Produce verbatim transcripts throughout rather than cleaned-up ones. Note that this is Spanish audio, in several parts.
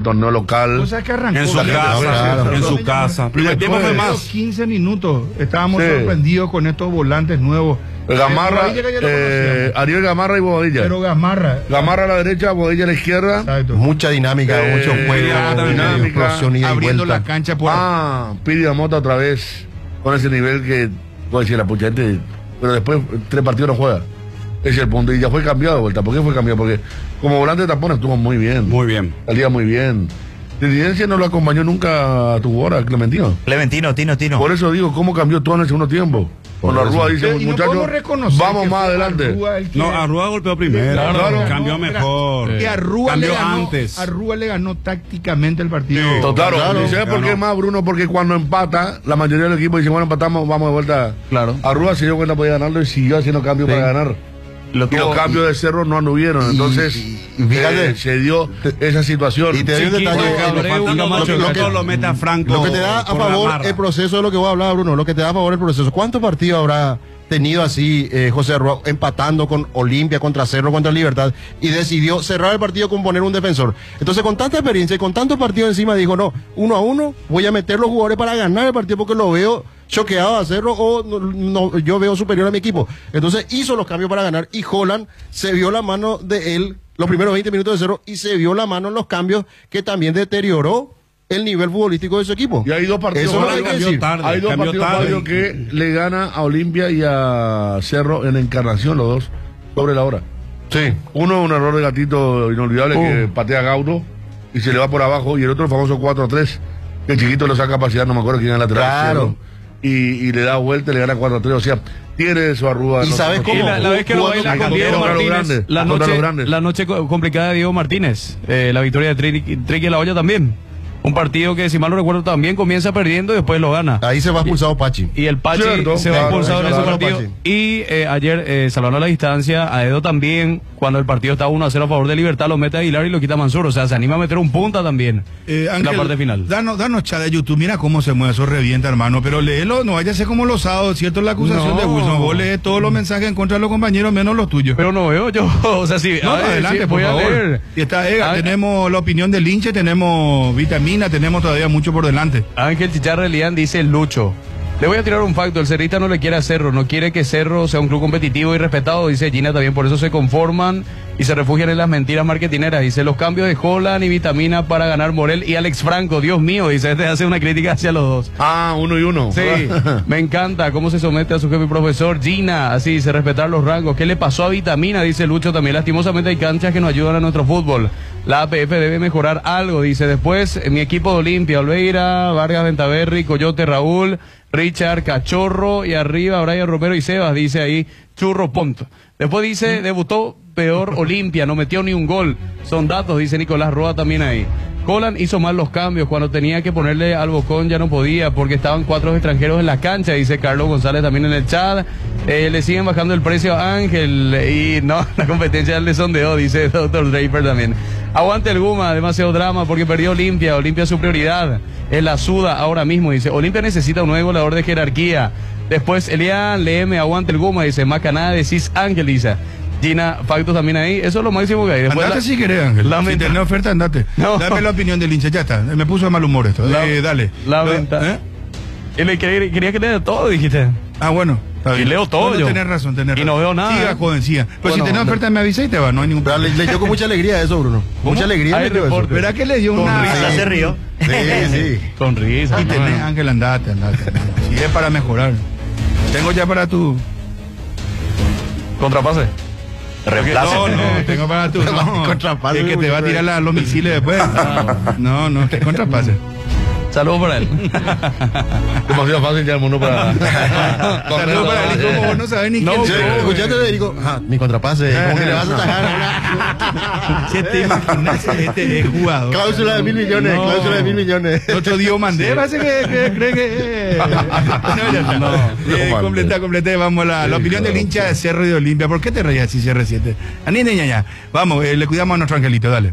torneo local. O sea que arrancó. En su casa, claro. En su casa. Primer tiempo fue más. quince minutos. Estábamos Sí. sorprendidos con estos volantes nuevos. Gamarra, Eh, ya lo eh, Ariel Gamarra y Bobadilla. Pero Gamarra. Gamarra a la derecha, Bobadilla a la izquierda. Exacto. Mucha dinámica, Eh, mucho juego, dinámica, explosión, ida y Abriendo vuelta. la cancha por. Ah, Pidi Mota otra vez con ese nivel que puede decir la pucha gente, pero después tres partidos no juega. Ese es el punto. Y ya fue cambiado de vuelta. ¿Por qué fue cambiado? Porque como volante de tapón estuvo muy bien. Muy bien. Salía muy bien. Tendencia no lo acompañó nunca a tu hora, Clementino. Clementino, Tino, Tino. Por eso digo, ¿cómo cambió todo en el segundo tiempo? Cuando Por eso. Arrúa dice, Y no muchachos, podemos reconocer vamos que más fue adelante. Arrúa el que- No, Arrúa golpeó primero. Claro, Claro. Cambió no, mira, mejor. Que Arrúa le Cambió ganó, antes. Arrúa le ganó tácticamente el partido. Sí. Claro, Claro, ¿y sabes por ganó. qué más, Bruno? Porque cuando empata, la mayoría del equipo dice, bueno, empatamos, vamos de vuelta. Claro. Arrúa se dio cuenta podía ganarlo y siguió haciendo cambios Sí. para ganar. Lo Y los tuvo- cambios de Cerro no anduvieron, y- entonces y- y fíjate, eh, se dio esa situación. y te doy un Chiquito, detalle, Abreu, Lo- Juan lo- Camacho, lo que- lo, lo mete a Franco. Lo que te da a por la favor marra. el proceso de lo que vos hablabas, Bruno, lo que te da a favor el proceso. ¿Cuántos partidos habrá tenido así eh, José Arrúa empatando con Olimpia, contra Cerro, contra Libertad, y decidió cerrar el partido con poner un defensor? Entonces, con tanta experiencia y con tantos partidos encima, dijo, no, uno a uno, voy a meter los jugadores para ganar el partido porque lo veo choqueado a Cerro o no, no, yo veo superior a mi equipo. Entonces hizo los cambios para ganar y Holland se vio la mano de él los primeros veinte minutos de Cerro y se vio la mano en los cambios que también deterioró el nivel futbolístico de su equipo. Y hay dos partidos, Eso es lo que hay Holland que cambió decir. tarde. hay dos cambió partidos tarde. Fabio, que le gana a Olimpia y a Cerro en Encarnación, los dos, sobre la hora. Sí. Uno un error de Gatito inolvidable Uh. que patea a Gaudo y se le va por abajo, y el otro el famoso cuatro a tres, que el chiquito le saca capacidad, no me acuerdo quién es el lateral Claro. izquierdo, y, y le da vuelta y le gana cuatro a tres, o sea, tiene eso Arrúa. ¿Y no- sabes no- cómo? Y la, la vez que lo Jugando baila contra con Diego los Martínez, grandes, la contra los noche, grandes. la noche co- complicada de Diego Martínez, eh, la victoria de Triqui Triqui La Olla también. Un partido que, si mal no recuerdo, también comienza perdiendo y después lo gana. Ahí se va expulsado Pachi. Y el Pachi Cierto, se va claro, expulsado en ese claro, partido. Pachi. Y eh, ayer, eh, salvando la distancia, a Edo también, cuando el partido está uno a cero a favor de Libertad, lo mete a Aguilar y lo quita Mansur. O sea, se anima a meter un punta también Eh, en Ángel, la parte final. Danos, danos chat de YouTube, mira cómo se mueve, eso revienta, hermano. Pero léelo, no vaya a ser como los sábados, ¿cierto? La acusación No. de Wilson. Vos lees todos los mensajes en contra de los compañeros, menos los tuyos. Pero no veo yo. O sea, sí. no, a ver, adelante, sí, por voy a favor. leer. Y está Ega, Ah, tenemos la opinión del hinche, tenemos vitamina, tenemos todavía mucho por delante. Ángel Chicharra Lián dice Lucho. Le voy a tirar un facto, el cerrista no le quiere a Cerro, no quiere que Cerro sea un club competitivo y respetado, dice Gina también, por eso se conforman y se refugian en las mentiras marketineras. Dice, los cambios de Holland y vitamina para ganar Morel y Alex Franco, Dios mío, dice, este hace una crítica hacia los dos. Ah, uno y uno. Sí, me encanta cómo se somete a su jefe y profesor Gina, así dice, respetar los rangos. ¿Qué le pasó a Vitamina? Dice Lucho también. Lastimosamente hay canchas que nos ayudan a nuestro fútbol. La A P F debe mejorar algo, dice. Después, eh, mi equipo de Olimpia, Olveira, Vargas Ventaverri, Coyote Raúl, Richard, Cachorro y arriba Brian Romero y Sebas, dice ahí Churro Ponto. Después dice, debutó peor Olimpia, no metió ni un gol. Son datos, dice Nicolás Roa también ahí. Holland hizo mal los cambios, cuando tenía que ponerle al Bocón ya no podía porque estaban cuatro extranjeros en la cancha, dice Carlos González también en el chat. Eh, le siguen bajando el precio a Ángel y no, la competencia le sondeó, dice doctor Draper también. Aguante el Guma, demasiado drama porque perdió Olimpia, Olimpia es su prioridad, es la suda ahora mismo, dice. Olimpia necesita un nuevo goleador de jerarquía. Después Elian, Leme, aguante el Guma, dice. Macanada, decís Ángel, dice. Gina, factos también ahí, eso es lo máximo que hay. Después Andate la- si querés, Ángel. Lamenta- Si tenés oferta, andate. No. Dame la opinión del hincha, ya está. Me puso de mal humor esto. La- Eh, dale. la Lo- venta- ¿eh? Y le quería, quería que lea todo, dijiste. Ah, bueno. Está Y bien. leo todo No, no, yo. Tenés razón, tenés Y razón. no veo nada. Siga, joven, siga. Pero Bueno, si tenés no. oferta, me avisa y te va, no hay ningún Pero problema. le, leyó con mucha alegría eso, Bruno. Mucha alegría. Hay leyó eso. reporte. ¿Verdad que le dio una... Risa se rió. Sí, sí. Con risa. Y tenés, Ángel, andate, andate. Si es para mejorar. Tengo ya para tu... Contrapase. Reemplace. No, no, tengo para tu... No, Contrapase, es que te va a tirar la- los misiles después. No, no, que contrapase. Saludos para él. Demasiado fácil ya el mundo para... Saludos para él, como vos no sabés ni No, quién Sí, soy. escuchaste, digo, ajá, mi contrapase, como que le vas a atajar Si te imaginas, este es jugador. cláusula de mil millones, No. cláusula de mil millones. El otro día mandé, parece que, que cree que. No, ya está. No, Eh, no completa, completa. Vamos a la, la Sí, opinión claro. del hincha de Cerro y de Olimpia. ¿Por qué te reías así, C R siete? A ni niña ya. Vamos, eh, le cuidamos a nuestro angelito, dale.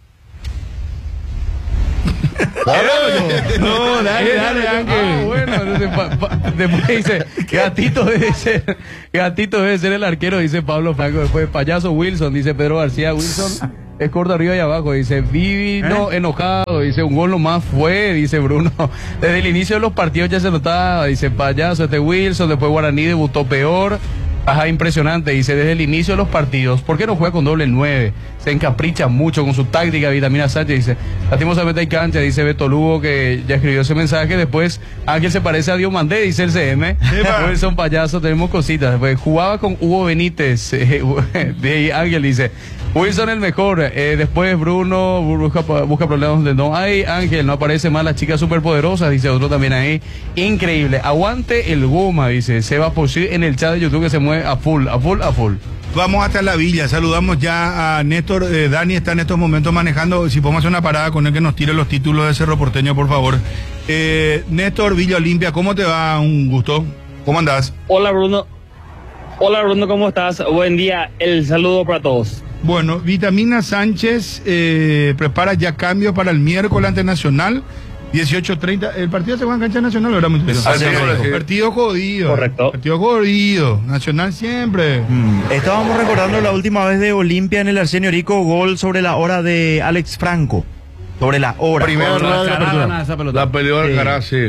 No, dale, dale, Ángel. Ah, bueno, entonces, pa- pa- después dice, gatito debe ser, gatito debe ser el arquero, dice Pablo Franco. Después, payaso Wilson, dice Pedro García Wilson. es corto arriba y abajo, dice, vino ¿Eh? enojado, dice, un gol nomás fue, dice Bruno. Desde el inicio de los partidos ya se notaba, dice, payaso este Wilson, después Guaraní debutó peor. Ajá, impresionante, dice, desde el inicio de los partidos, ¿por qué no juega con doble nueve? Se encapricha mucho con su táctica, Vitamina Sánchez, dice, lastimosamente hay cancha, dice Beto Lugo, que ya escribió ese mensaje, después Ángel se parece a Diomandé, dice el C M, Wilson payaso, tenemos cositas, después jugaba con Hugo Benítez, eh, de Ángel dice, Wilson el mejor, eh, después Bruno busca, busca problemas donde no hay, Ángel, no aparece más las chicas superpoderosas, dice otro también ahí, increíble, aguante el Goma, dice, Seba Pochir en el chat de YouTube que se mueve a full, a full, a full. Vamos hasta la villa, saludamos ya a Néstor, eh, Dani está en estos momentos manejando, si podemos hacer una parada con él que nos tire los títulos de Cerro Porteño, por favor. Eh, Néstor, Villa Olimpia, ¿cómo te va? Un gusto, ¿cómo andás? Hola Bruno, hola Bruno, ¿cómo estás? Buen día, el saludo para todos. Bueno, Vitamina Sánchez eh, prepara ya cambio para el miércoles ante Nacional, dieciocho treinta. El partido se juega en cancha nacional, ¿verdad? Sí. Partido jodido. Correcto. Partido jodido. Nacional siempre. Mm, Estábamos recordando la última vez de Olimpia en el Arsenio Rico, gol sobre la hora de Alex Franco. Sobre la hora. Primera rueda de la apertura. Esa pelota. La peleó Sí. Alcaraz, sí.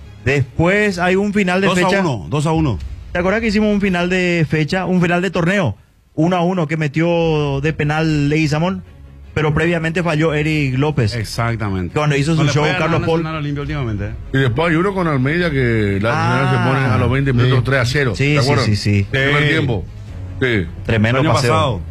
Después hay un final de dos fecha. a uno, dos a uno. ¿Te acuerdas que hicimos un final de fecha, un final de torneo? uno a uno que metió de penal Leguizamón, pero previamente falló Eric López. Exactamente. Cuando hizo su No le show puede ganar Carlos Paul. Nacional Olimpia últimamente. ¿eh? Y después hay uno con Almeida que la Ah. Nacional se pone a los veinte minutos Sí. tres a cero. Sí, ¿te sí, acuerdas? sí, sí. Primer tiempo. Sí. Tremendo El año paseo. pasado.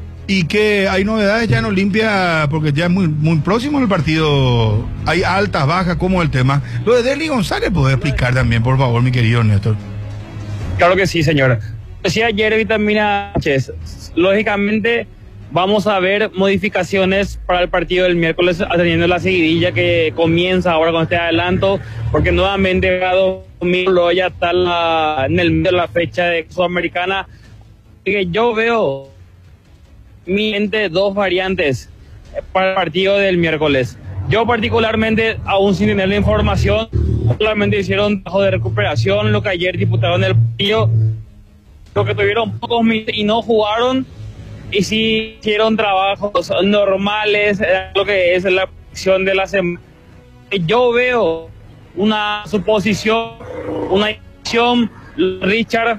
Y que hay novedades ya en Olimpia, porque ya es muy, muy próximo el partido. Hay altas, bajas, ¿cómo es el tema? Lo de Derly González, ¿puedes explicar también, por favor, mi querido Néstor? Claro que sí, señor. Decía ayer Vitamina Sánchez, lógicamente vamos a ver modificaciones para el partido del miércoles, atendiendo la seguidilla que comienza ahora con este adelanto, porque nuevamente Domingo ya está la, en el medio de la fecha de Sudamericana. Así que yo veo mi mente dos variantes para el partido del miércoles. Yo particularmente, aún sin tener la información, solamente hicieron trabajo de recuperación, lo que ayer disputaron el partido, lo que tuvieron pocos minutos y no jugaron, y sí hicieron trabajos normales, lo que es la acción de la semana. Yo veo una suposición, una acción, Richard.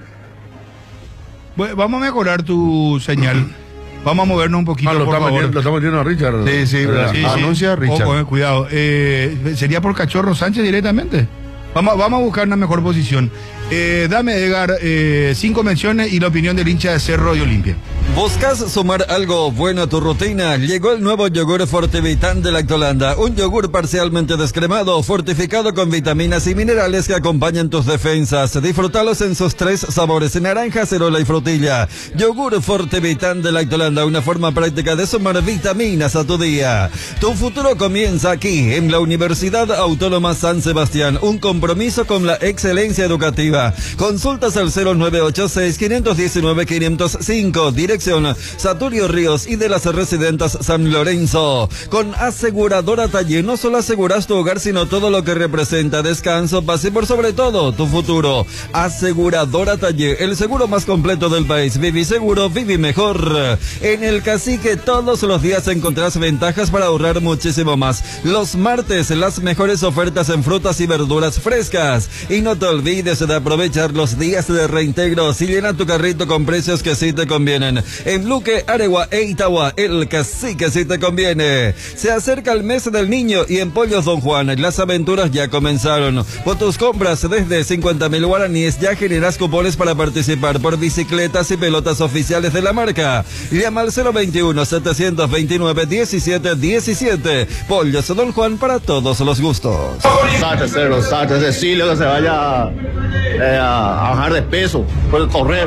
Bueno, vamos a mejorar tu señal. Vamos a movernos un poquito, Ah, lo, por está favor. metiendo, lo está metiendo a Richard. Sí, sí, ¿verdad? Sí, sí. Anuncia Richard. Ojo, eh, cuidado. Eh, ¿Sería por Cachorro Sánchez directamente? Vamos, vamos a buscar una mejor posición. Eh, dame, Edgar, eh, cinco menciones y la opinión del hincha de Cerro y Olimpia. ¿Buscas sumar algo bueno a tu rutina? Llegó el nuevo yogur Fortivitán de Lactolanda, un yogur parcialmente descremado, fortificado con vitaminas y minerales que acompañan tus defensas. Disfrútalos en sus tres sabores, naranja, cerola y frutilla. Yogur Fortivitán de Lactolanda, una forma práctica de sumar vitaminas a tu día. Tu futuro comienza aquí, en la Universidad Autónoma San Sebastián, un compromiso con la excelencia educativa. Consultas al cero nueve ocho seis, cinco uno nueve, cinco cero cinco, dirección Saturio Ríos y de las Residentas San Lorenzo. Con Aseguradora Taller no solo aseguras tu hogar, sino todo lo que representa descanso, paz y por sobre todo tu futuro. Aseguradora Taller, el seguro más completo del país. Vivi seguro, vivi mejor. En el Cacique todos los días encontrarás ventajas para ahorrar muchísimo más. Los martes las mejores ofertas en frutas y verduras frescas. Y no te olvides de aprovechar los días de reintegro y llena tu carrito con precios que sí te convienen. En Luque, Aregua e Itagua, el Cacique sí te conviene. Se acerca el mes del niño y en Pollos Don Juan las aventuras ya comenzaron. Por tus compras desde cincuenta mil guaraníes ya generas cupones para participar por bicicletas y pelotas oficiales de la marca. Llama al cero veintiuno, setecientos veintinueve, diecisiete diecisiete. Pollos Don Juan para todos los gustos. Sánchez, Cerro, Sánchez, Cecilio que se vaya eh, a, a bajar de peso, puede correr.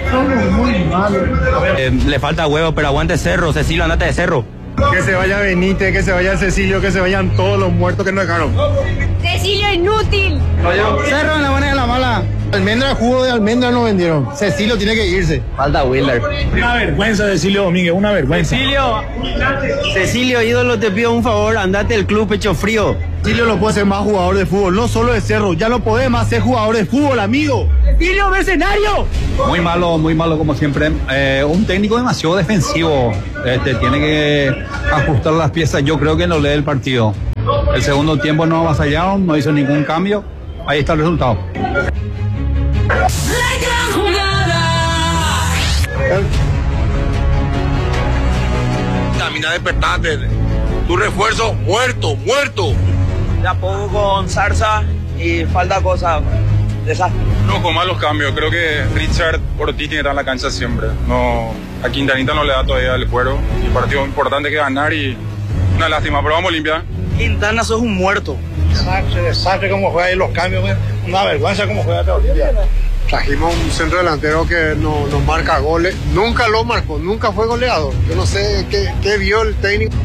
Eh, le falta huevo, pero aguante Cerro, Cecilio, andate de Cerro. Que se vaya Benítez, que se vaya Cecilio, que se vayan todos los muertos que nos dejaron. Cecilio inútil. Cerro en la buena y en la mala. Almendra, jugo de almendra no vendieron. Cecilio tiene que irse. Falta Willer. Una vergüenza, Cecilio Domínguez, una vergüenza. Cecilio, Cecilio, ídolo, te pido un favor, andate el club Pecho Frío. Cecilio no puede ser más jugador de fútbol, no solo de Cerro, ya no podés más ser jugador de fútbol, amigo. Cecilio, mercenario. Muy malo, muy malo como siempre. Eh, un técnico demasiado defensivo. Este, tiene que ajustar las piezas. Yo creo que no lee el partido. El segundo tiempo no avasallaron, no hizo ningún cambio. Ahí está el resultado. Camina, despertate. Tu refuerzo muerto, muerto. De a poco con Zarza y falta cosas. Desastre. No, con malos cambios. Creo que Richard Ortiz tiene que estar en la cancha siempre. No, a Quintanita no le da todavía el cuero. Un partido importante que ganar y una lástima, pero vamos a limpiar. Quintana, sos un muerto. Desastre, desastre como juega ahí los cambios. Una vergüenza como juega esta Olimpia. Trajimos un centro delantero que no, nos marca goles. Nunca lo marcó, nunca fue goleador. Yo no sé qué, qué vio el técnico.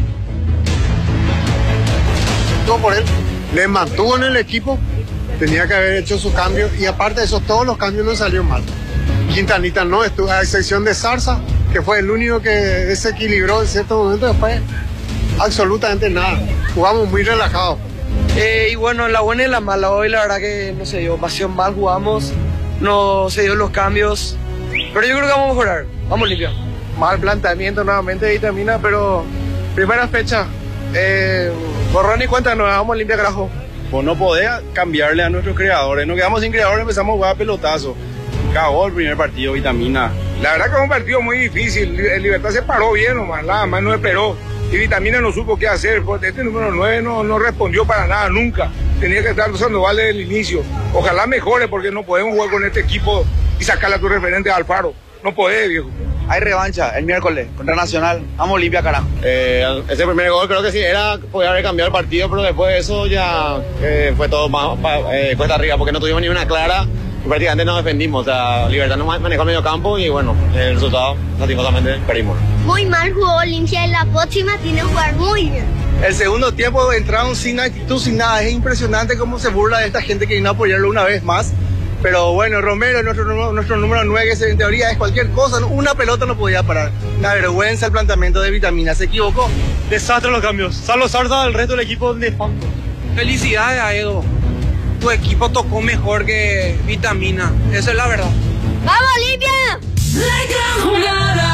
No por él. Le mantuvo en el equipo. Tenía que haber hecho su cambio. Y aparte de eso, todos los cambios no salieron mal. Quintanita no estuvo, a excepción de Zarza, que fue el único que desequilibró en cierto momento. Después, absolutamente nada. Jugamos muy relajados. Eh, y bueno, en la buena y en la mala, hoy la verdad que no se dio pasión mal, jugamos, no se dio los cambios, pero yo creo que vamos a mejorar, vamos limpio. Mal planteamiento nuevamente de Vitamina, pero primera fecha, eh, borrón y cuenta, nos vamos limpia, carajo. Pues no podés cambiarle a nuestros creadores, nos quedamos sin creadores, empezamos a jugar a pelotazo. Cagó el primer partido, Vitamina. La verdad que fue un partido muy difícil, el Libertad se paró bien nomás, nada más no esperó. Y Vitamina no supo qué hacer, porque este número nueve no, no respondió para nada, nunca. Tenía que estar Sandoval desde el inicio. Ojalá mejore, porque no podemos jugar con este equipo y sacarle a tu referente a Alfaro. No podés, viejo. Hay revancha el miércoles contra Nacional. Vamos limpia, carajo. Eh, ese primer gol creo que sí, era, podía haber cambiado el partido, pero después de eso ya eh, fue todo más eh, cuesta arriba, porque no tuvimos ni una clara. Y prácticamente nos defendimos, o sea, Libertad nos manejó el medio campo y bueno, el resultado, lastimosamente, perdimos. Muy mal jugó Olimpia y la próxima tiene que jugar muy bien. El segundo tiempo entraron sin actitud, sin nada. Es impresionante cómo se burla de esta gente que vino a apoyarlo una vez más. Pero bueno, Romero, nuestro, nuestro número nueve, que en teoría es cualquier cosa, una pelota no podía parar. Una vergüenza el planteamiento de Vitamina, se equivocó. Desastre los cambios. Salvo Zarza, el resto del equipo de fondo. Felicidades a Edo. Tu equipo tocó mejor que Vitamina, esa es la verdad. ¡Vamos, Olimpia! La gran jugada.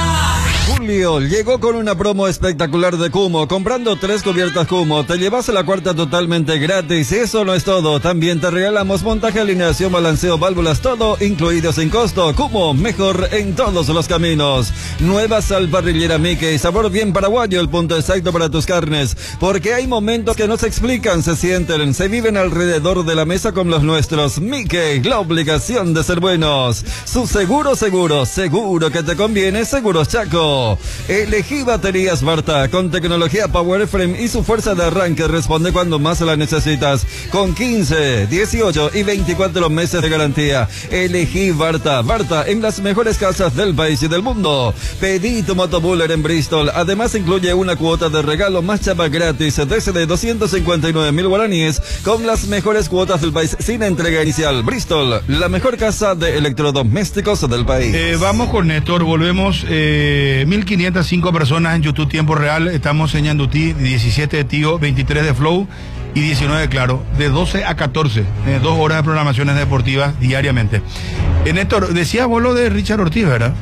Julio llegó con una promo espectacular de Kummo. Comprando tres cubiertas Kummo, te llevas la cuarta totalmente gratis. Eso no es todo. También te regalamos montaje, alineación, balanceo, válvulas, todo incluido sin costo. Kummo, mejor en todos los caminos. Nueva sal parrillera Mickey, sabor bien paraguayo, el punto exacto para tus carnes. Porque hay momentos que no se explican, se sienten, se viven alrededor de la mesa con los nuestros. Mickey, la obligación de ser buenos. Su seguro, seguro, seguro que te conviene, Seguros Chaco. Elegí baterías Barta con tecnología Power Frame y su fuerza de arranque responde cuando más la necesitas, con quince, dieciocho y veinticuatro meses de garantía. Elegí Barta, Barta en las mejores casas del país y del mundo. Pedí tu motobuller en Bristol, además incluye una cuota de regalo más chapa gratis desde doscientos cincuenta y nueve mil guaraníes con las mejores cuotas del país sin entrega inicial. Bristol, la mejor casa de electrodomésticos del país. Eh, vamos con Néstor, volvemos. Eh, mil quinientas cinco personas en YouTube tiempo real. Estamos en Ñandutí, diecisiete de Tío, veintitrés de Flow y diecinueve de Claro, de doce a catorce, eh, dos horas de programaciones deportivas diariamente. Eh, Néstor, decías vos lo de Richard Ortiz, ¿verdad?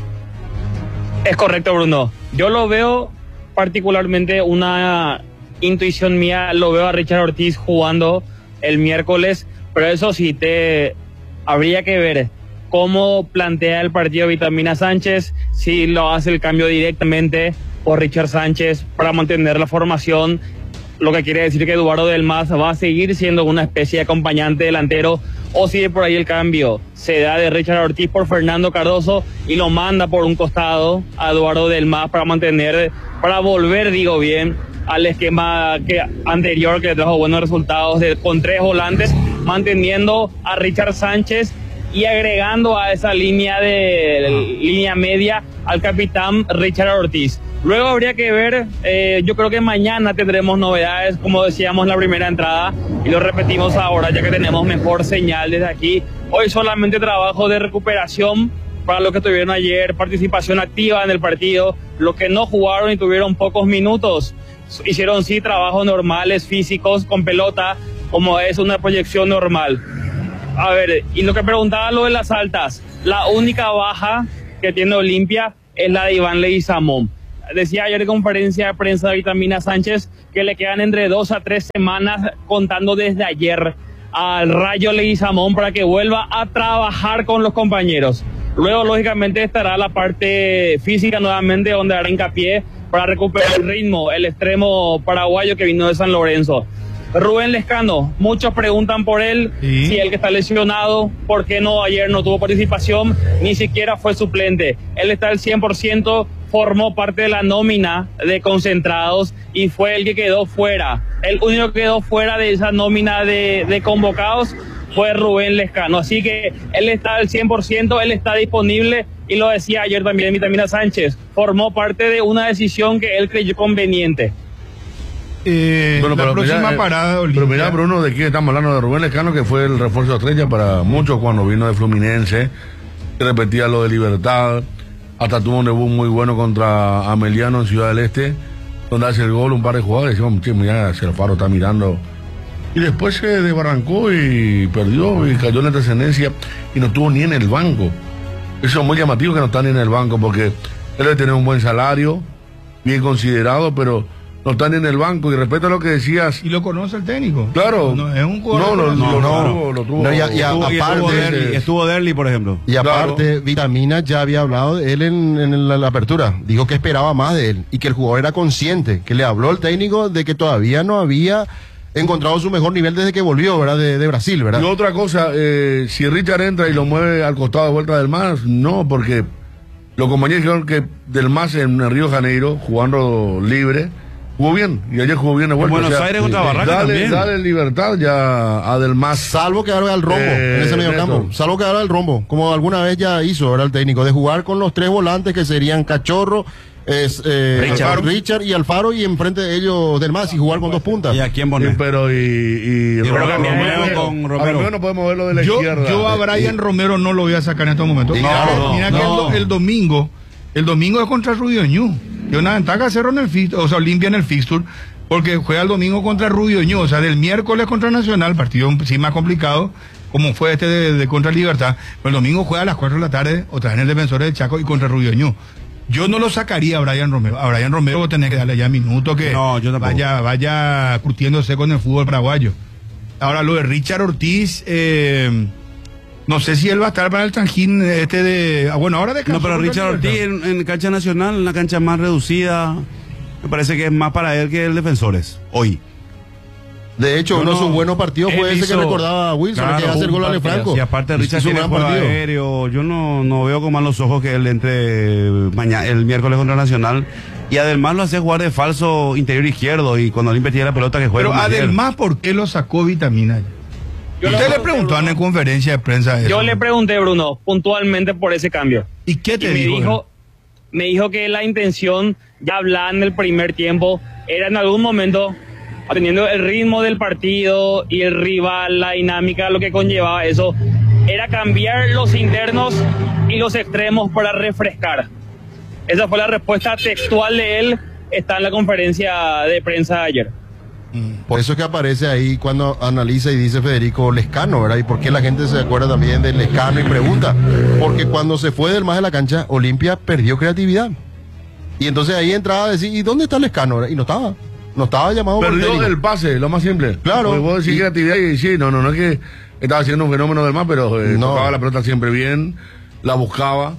Es correcto, Bruno. Yo lo veo particularmente, una intuición mía, lo veo a Richard Ortiz jugando el miércoles, pero eso sí, te habría que ver cómo plantea el partido Vitamina Sánchez, si lo hace el cambio directamente por Richard Sánchez para mantener la formación, lo que quiere decir que Eduardo Del Mas va a seguir siendo una especie de acompañante delantero, o si por ahí el cambio se da de Richard Ortiz por Fernando Cardoso y lo manda por un costado a Eduardo Del Mas para mantener, para volver, digo bien, al esquema que anterior que le trajo buenos resultados de, con tres volantes, manteniendo a Richard Sánchez y agregando a esa línea de línea media al capitán Richard Ortiz. Luego habría que ver, eh, yo creo que mañana tendremos novedades, como decíamos en la primera entrada, y lo repetimos ahora ya que tenemos mejor señal desde aquí. Hoy solamente trabajo de recuperación para los que tuvieron ayer participación activa en el partido, los que no jugaron y tuvieron pocos minutos. hicieron sí trabajos normales, físicos, con pelota, como es una proyección normal. A ver, y lo que preguntaba lo de las altas, la única baja que tiene Olimpia es la de Iván Leguizamón. Decía ayer en conferencia de prensa de Vitamina Sánchez que le quedan entre dos a tres semanas contando desde ayer al Rayo Leguizamón para que vuelva a trabajar con los compañeros. Luego, lógicamente, estará la parte física nuevamente donde hará hincapié para recuperar el ritmo, el extremo paraguayo que vino de San Lorenzo. Rubén Lescano, muchos preguntan por él, ¿sí? Si él que está lesionado, ¿por qué no ayer no tuvo participación? Ni siquiera fue suplente. Él está al cien por ciento, formó parte de la nómina de concentrados y fue el que quedó fuera. El único que quedó fuera de esa nómina de, de convocados fue Rubén Lescano. Así que él está al cien por ciento, él está disponible y lo decía ayer también Vitamina Sánchez. Formó parte de una decisión que él creyó conveniente. Eh, bueno, la pero próxima mirá, eh, parada de pero mirá, Bruno, de quién estamos hablando, de Rubén Lescano, que fue el refuerzo estrella para muchos cuando vino de Fluminense, que repetía lo de Libertad, hasta tuvo un debut muy bueno contra Ameliano en Ciudad del Este, donde hace el gol un par de jugadores, decimos, che, mira, si Alfaro está mirando, y después se desbarrancó y perdió y cayó en la trascendencia y no estuvo ni en el banco. Eso es muy llamativo que no está ni en el banco, porque él debe tener un buen salario, bien considerado, pero no está ni en el banco. Y respecto a lo que decías, y lo conoce el técnico. Claro. No, es un jugador. No, lo, no, lo, no. lo tuvo, lo tuvo. No, y a- y a- Estuvo- y estuvo aparte, Derli, estuvo Derli, por ejemplo. Y aparte, Vitamina ya había hablado de él en, en la, la apertura. Dijo que esperaba más de él y que el jugador era consciente, que le habló el técnico de que todavía no había encontrado su mejor nivel desde que volvió, ¿verdad? De, de Brasil, ¿verdad? Y otra cosa, eh, si Richard entra y lo mueve al costado de vuelta del Mas, no, porque los compañeros dijeron que del Mas en el Río de Janeiro, jugando libre, jugó bien, y ayer jugó bien de vuelta. Buenos Aires contra Barranca dale, también. Dale libertad ya a Del Mas. Salvo que haga el rombo Eh, en ese medio campo. Néstor. Salvo que haga el rombo, como alguna vez ya hizo, ¿verdad? El técnico, de jugar con los tres volantes que serían Cachorro, es, eh, Richard. Alfaro, Richard y Alfaro, y enfrente de ellos Del Mas, y jugar con dos puntas. ¿Y a quién Sí, poner? pero y, y, Y Romero, Romero Romero, con a Romero. Romero no podemos verlo de la Yo, izquierda. yo a Brian Romero no lo voy a sacar en estos momentos. No, Mira, no, mira que el, no. do- el domingo, el domingo es contra Rubio Ñu. Y una ventaja cerró en el fixture, o sea, Olimpia en el fixture, porque juega el domingo contra Rubio Ñu, o sea, del miércoles contra Nacional, partido sí más complicado, como fue este de, de contra Libertad. Pero el domingo juega a las cuatro de la tarde, otra vez en el Defensor del Chaco y contra Rubio Ñu. Yo no lo sacaría a Brian Romero. A Brian Romero vos tenés que darle ya minutos que No, yo tampoco. vaya, vaya curtiéndose con el fútbol paraguayo. Ahora, lo de Richard Ortiz, eh, no sé si él va a estar para el Tranjín este de... ah, bueno, ahora de No, pero Richard Ortiz en, en cancha nacional, en una cancha más reducida, me parece que es más para él que el Defensores, hoy. De hecho, No, uno de no. sus buenos partidos fue Él ese que hizo- recordaba a Wilson, Claro, que hace el un gol a Ale partidazo. Franco. Y aparte Richard Hizo un tiene gran juego partido. aéreo, yo no, no veo con malos ojos que él entre mañana, el miércoles contra Nacional. Y además lo hace jugar de falso interior izquierdo y cuando Olimpia tiene la pelota que juega. Pero como ayer. además, ¿por qué lo sacó Vitamina? Yo Usted le le preguntó en conferencia de prensa eso. Yo le pregunté, Bruno, puntualmente por ese cambio. ¿Y qué te me dijo? dijo? Me dijo que la intención, ya hablaba en el primer tiempo, era en algún momento, teniendo el ritmo del partido y el rival, la dinámica, lo que conllevaba eso, era cambiar los internos y los extremos para refrescar. Esa fue la respuesta textual de él, está en la conferencia de prensa de ayer. Por eso es que aparece ahí cuando analiza y dice Federico Lescano, ¿verdad? Y por qué la gente se acuerda también de Lescano y pregunta. Porque cuando se fue del más de la cancha, Olimpia perdió creatividad. Y entonces ahí entraba a decir, ¿y dónde está Lescano? ¿verdad? Y no estaba. No estaba llamado por el Perdió técnico. el pase, lo más simple. Claro. Porque vos decís Y- creatividad y sí, no, no, no es que estaba haciendo un fenómeno del más, pero eh, No. tocaba la pelota siempre bien, la buscaba.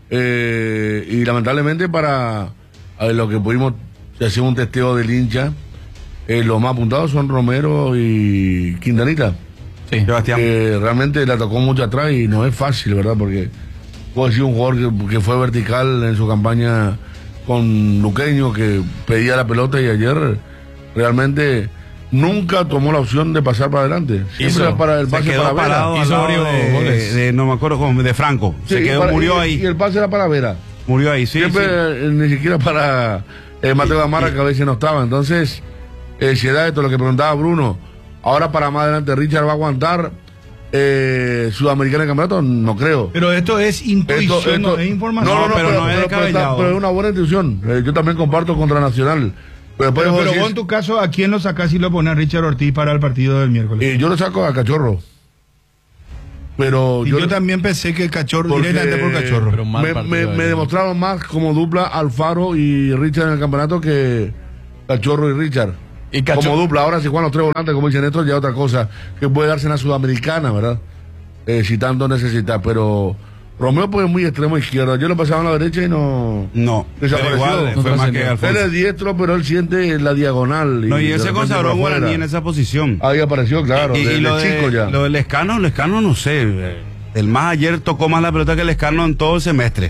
eh, y lamentablemente para a ver, lo que pudimos hacer un testeo del hincha, eh, los más apuntados son Romero y Quintanita. Sí, Sebastián. Que realmente la tocó mucho atrás y no es fácil, ¿verdad? Porque puedo decir un jugador que, que fue vertical en su campaña con Luqueño, que pedía la pelota y ayer realmente nunca tomó la opción de pasar para adelante. Siempre Hizo, era para el se pase quedó para Vera. parado al Hizo lado varios de, goles. de- no me acuerdo cómo, de Franco. Sí, se y quedó, para- murió y- ahí. Y el pase era para Vera. Murió ahí, sí. Siempre, sí. eh, ni siquiera para eh, Mateo Gamarra, que a veces no estaba. Entonces, eh, si era esto lo que preguntaba Bruno, ahora para más adelante Richard va a aguantar eh, Sudamericana de Campeonato, no creo. Pero esto es intuición, Esto- no esto- es información. No, no, no, pero pero, no es pero- pero está- descabellado. pero es una buena intuición. Eh, yo también comparto contra Nacional. Pero, pero, pero decís, vos en tu caso, ¿a quién lo sacás y lo pones a Richard Ortiz para el partido del miércoles? Y yo lo saco a Cachorro. Pero y yo, yo también pensé que Cachorro, directamente por Cachorro. Pero me, me, me demostraron más como dupla Alfaro y Richard en el campeonato que Cachorro y Richard. Y Cachorro, como dupla, ahora si juegan los tres volantes, como dicen estos, ya otra cosa que puede darse en la Sudamericana, ¿verdad? Eh, si tanto necesita, pero Romeo pues muy extremo izquierdo. Yo lo pasaba a la derecha y no. No. Desapareció. Igual, fue más que Alfonso. Él es diestro, pero él siente la diagonal. Y no, y él se consagró en Guaraní en esa posición. Ahí apareció, claro. Y, y, de, y lo de de, chico ya. Lo del Lescano, el Lescano no sé. El más ayer tocó más la pelota que el Lescano en todo el semestre.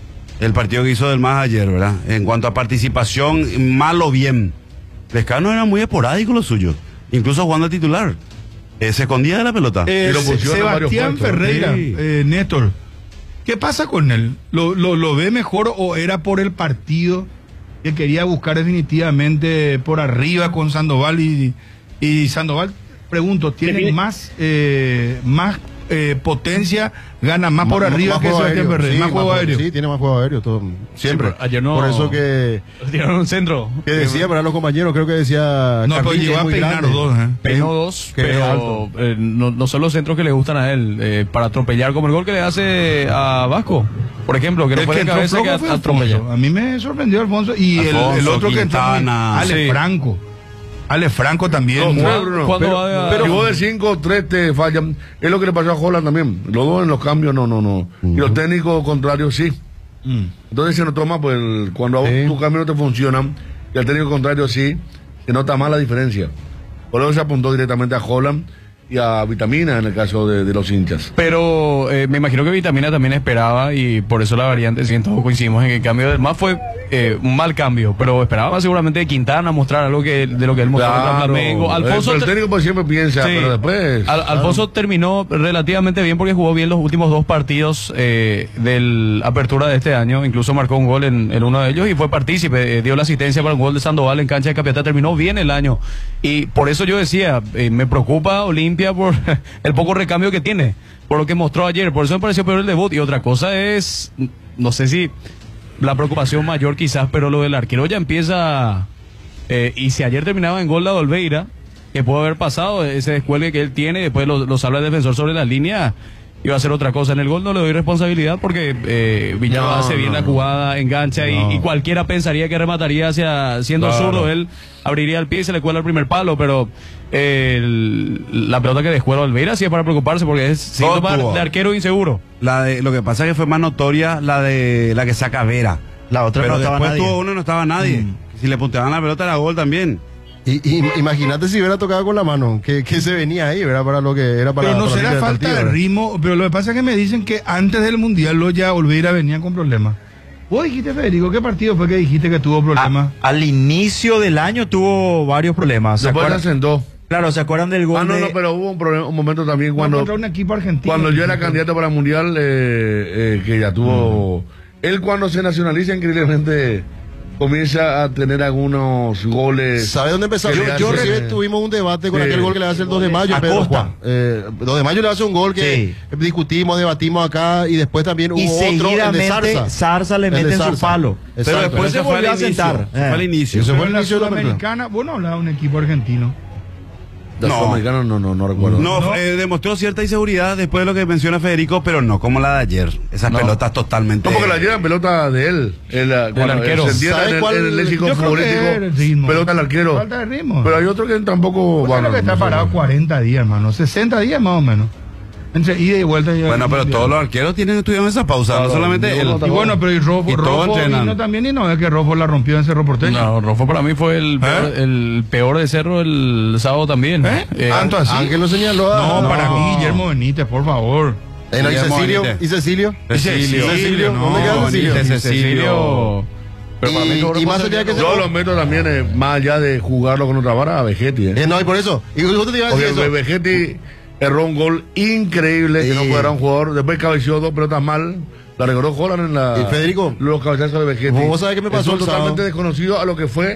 El partido que hizo del más ayer, ¿verdad? En cuanto a participación, mal o bien. Lescano era muy esporádico lo suyo. Incluso jugando a titular. Eh, se escondía de la pelota. Eh, y lo Sebastián Ferreira, sí. eh, Néstor, ¿qué pasa con él? ¿Lo, lo, ¿Lo ve mejor o era por el partido que quería buscar definitivamente por arriba con Sandoval? Y, y Sandoval, pregunto, ¿tiene sí. más, eh, más eh, potencia, gana más por más, arriba más que Sebastián Ferreira? Sí, más juego más, aéreo. Sí, tiene más juego aéreo, todo, siempre. Sí, ayer no, por eso que... Tiraron un centro. Que decía para los compañeros, creo que decía... No, pero llegó a peinar dos. ¿eh? Peinó dos, pero eh, no, no son los centros que le gustan a él, eh, para atropellar, como el gol que le hace a Vasco, por ejemplo, que no fue de cabeza que atropella. A mí me sorprendió Alfonso. Y Alfonso, el, el otro Quintana, que entró, Ale sí. Franco. Ale Franco también. No, no, no, ¿Cuándo pero, va a- pero si vos de cinco tres te fallan. Es lo que le pasó a Holland también. Los dos en los cambios, no, no, no. Uh-huh. Y los técnicos contrarios, sí. Uh-huh. Entonces se notó más, pues, el, cuando a vos Sí. tus cambios no te funcionan, y el técnico contrario sí, se nota más la diferencia. Por eso se apuntó directamente a Holland y a Vitamina en el caso de, de los hinchas. Pero eh, me imagino que Vitamina también esperaba, y por eso la variante, si todos coincidimos en que el cambio del más fue eh, un mal cambio, pero esperaba seguramente de Quintana mostrar algo que de lo que él mostró contra Claro. Flamengo. Alfonso, el, el técnico pues siempre piensa, Sí. pero después... Al- Alfonso claro. terminó relativamente bien porque jugó bien los últimos dos partidos eh, del apertura de este año, incluso marcó un gol en, en uno de ellos y fue partícipe, eh, dio la asistencia para un gol de Sandoval en cancha de Capiatá, terminó bien el año, y por eso yo decía, eh, me preocupa Olimpia por el poco recambio que tiene, por lo que mostró ayer, por eso me pareció peor el debut. Y otra cosa es, no sé si la preocupación mayor quizás, pero lo del arquero ya empieza, eh, y si ayer terminaba en gol la Olveira, que puede haber pasado, ese descuelgue que él tiene, después lo, lo salva el defensor sobre la línea, iba a hacer otra cosa. En el gol no le doy responsabilidad porque eh, Villalba No, hace bien no, la no. jugada, engancha, No. y, y cualquiera pensaría que remataría hacia, siendo Claro. zurdo, él abriría el pie y se le cuela el primer palo, pero eh, el- la pelota que descuela Olveira sí es para preocuparse porque es síntoma tuvo. de arquero inseguro. La de, lo que pasa es que fue más notoria la de la que saca Vera. La otra Pero no estaba después nadie. tuvo uno y no estaba nadie. Mm. Si le punteaban la pelota era gol también. Y, y imagínate si hubiera tocado con la mano, que, que se venía ahí, ¿verdad? Para lo que era para Pero no para será la falta partido, de ¿verdad? ritmo. Pero lo que pasa es que me dicen que antes del Mundial lo ya Olveira venía con problemas. Vos dijiste, Federico, ¿qué partido fue que dijiste que tuvo problemas? A- al inicio del año tuvo varios problemas. ¿Se Después se acuerdan? asentó. Claro, ¿se acuerdan del gol Ah, no, de- no, pero hubo un, problema, un momento también cuando... contra un equipo argentino. Cuando yo era candidato para el Mundial, eh, eh, que ya tuvo... Mm. Él cuando se nacionaliza, increíblemente, comienza a tener algunos goles... ¿Sabe dónde empezó? que Yo, le yo hace- recién tuvimos un debate con Sí. aquel gol que le hace el dos de mayo, Acosta. Pedro Juan. Eh, dos de mayo le hace un gol que discutimos, debatimos acá, y después también hubo Y otro, el de seguidamente Zarza. Zarza le El de mete en su Zarza. palo. Exacto. Pero después Ese se fue volvió a al inicio, sentar. ese fue al Eh. inicio. Eso Pero fue en el la inicio de la película. Sudamericana, vos no hablabas de un equipo argentino. De No. Sudamericano no, no, no recuerdo. No, ¿No? eh, demostró cierta inseguridad después de lo que menciona Federico, pero no como la de ayer. Esas No. pelotas totalmente. No, porque la llevan pelota de él. El, el arquero. Se entiende ¿Sabe en el, cuál? en el léxico Yo creo que es el futbolístico. ritmo. Pelota al arquero. Falta de ritmo. Pero hay otro que tampoco... Vos sabés bueno, lo que está no sé. parado cuarenta días, hermano. sesenta días más o menos. Entre ida y vuelta. ya- Bueno, pero todos los arqueros tienen estudiado esa pausa, Claro, no solamente yo él. no Y bueno, pero y Rofo, Y todos Rofo entrenan. vino también, y no es que Rofo la rompió en Cerro Porteño. No, Rofo para mí fue el peor, ¿Eh? el peor de Cerro el sábado también. ¿Eh? Eh, ¿Tanto así? Ángel lo señaló. No, a- para mí, Guillermo Benítez, por favor. Eh, no, y Guillermo Cecilio, Benítez. ¿y Cecilio? Cecilio. Cecilio, no, ¿dónde queda Cecilio? Benítez, Cecilio. Pero para mí Y- tuvo y más allá responsabilidad. que se- Yo lo meto también, eh, más allá de jugarlo con otra vara, a Vegetti. Eh. Eh, no, y por eso. Y justo te iba a decir Porque eso. Vegetti erró un gol increíble, que no Sí. fuera un jugador. Después cabeció dos pelotas mal. La recordó Holland en la. Y Federico, los cabezazos de Vegetti. ¿vos sabés qué me pasó Es el sábado? totalmente desconocido a lo que fue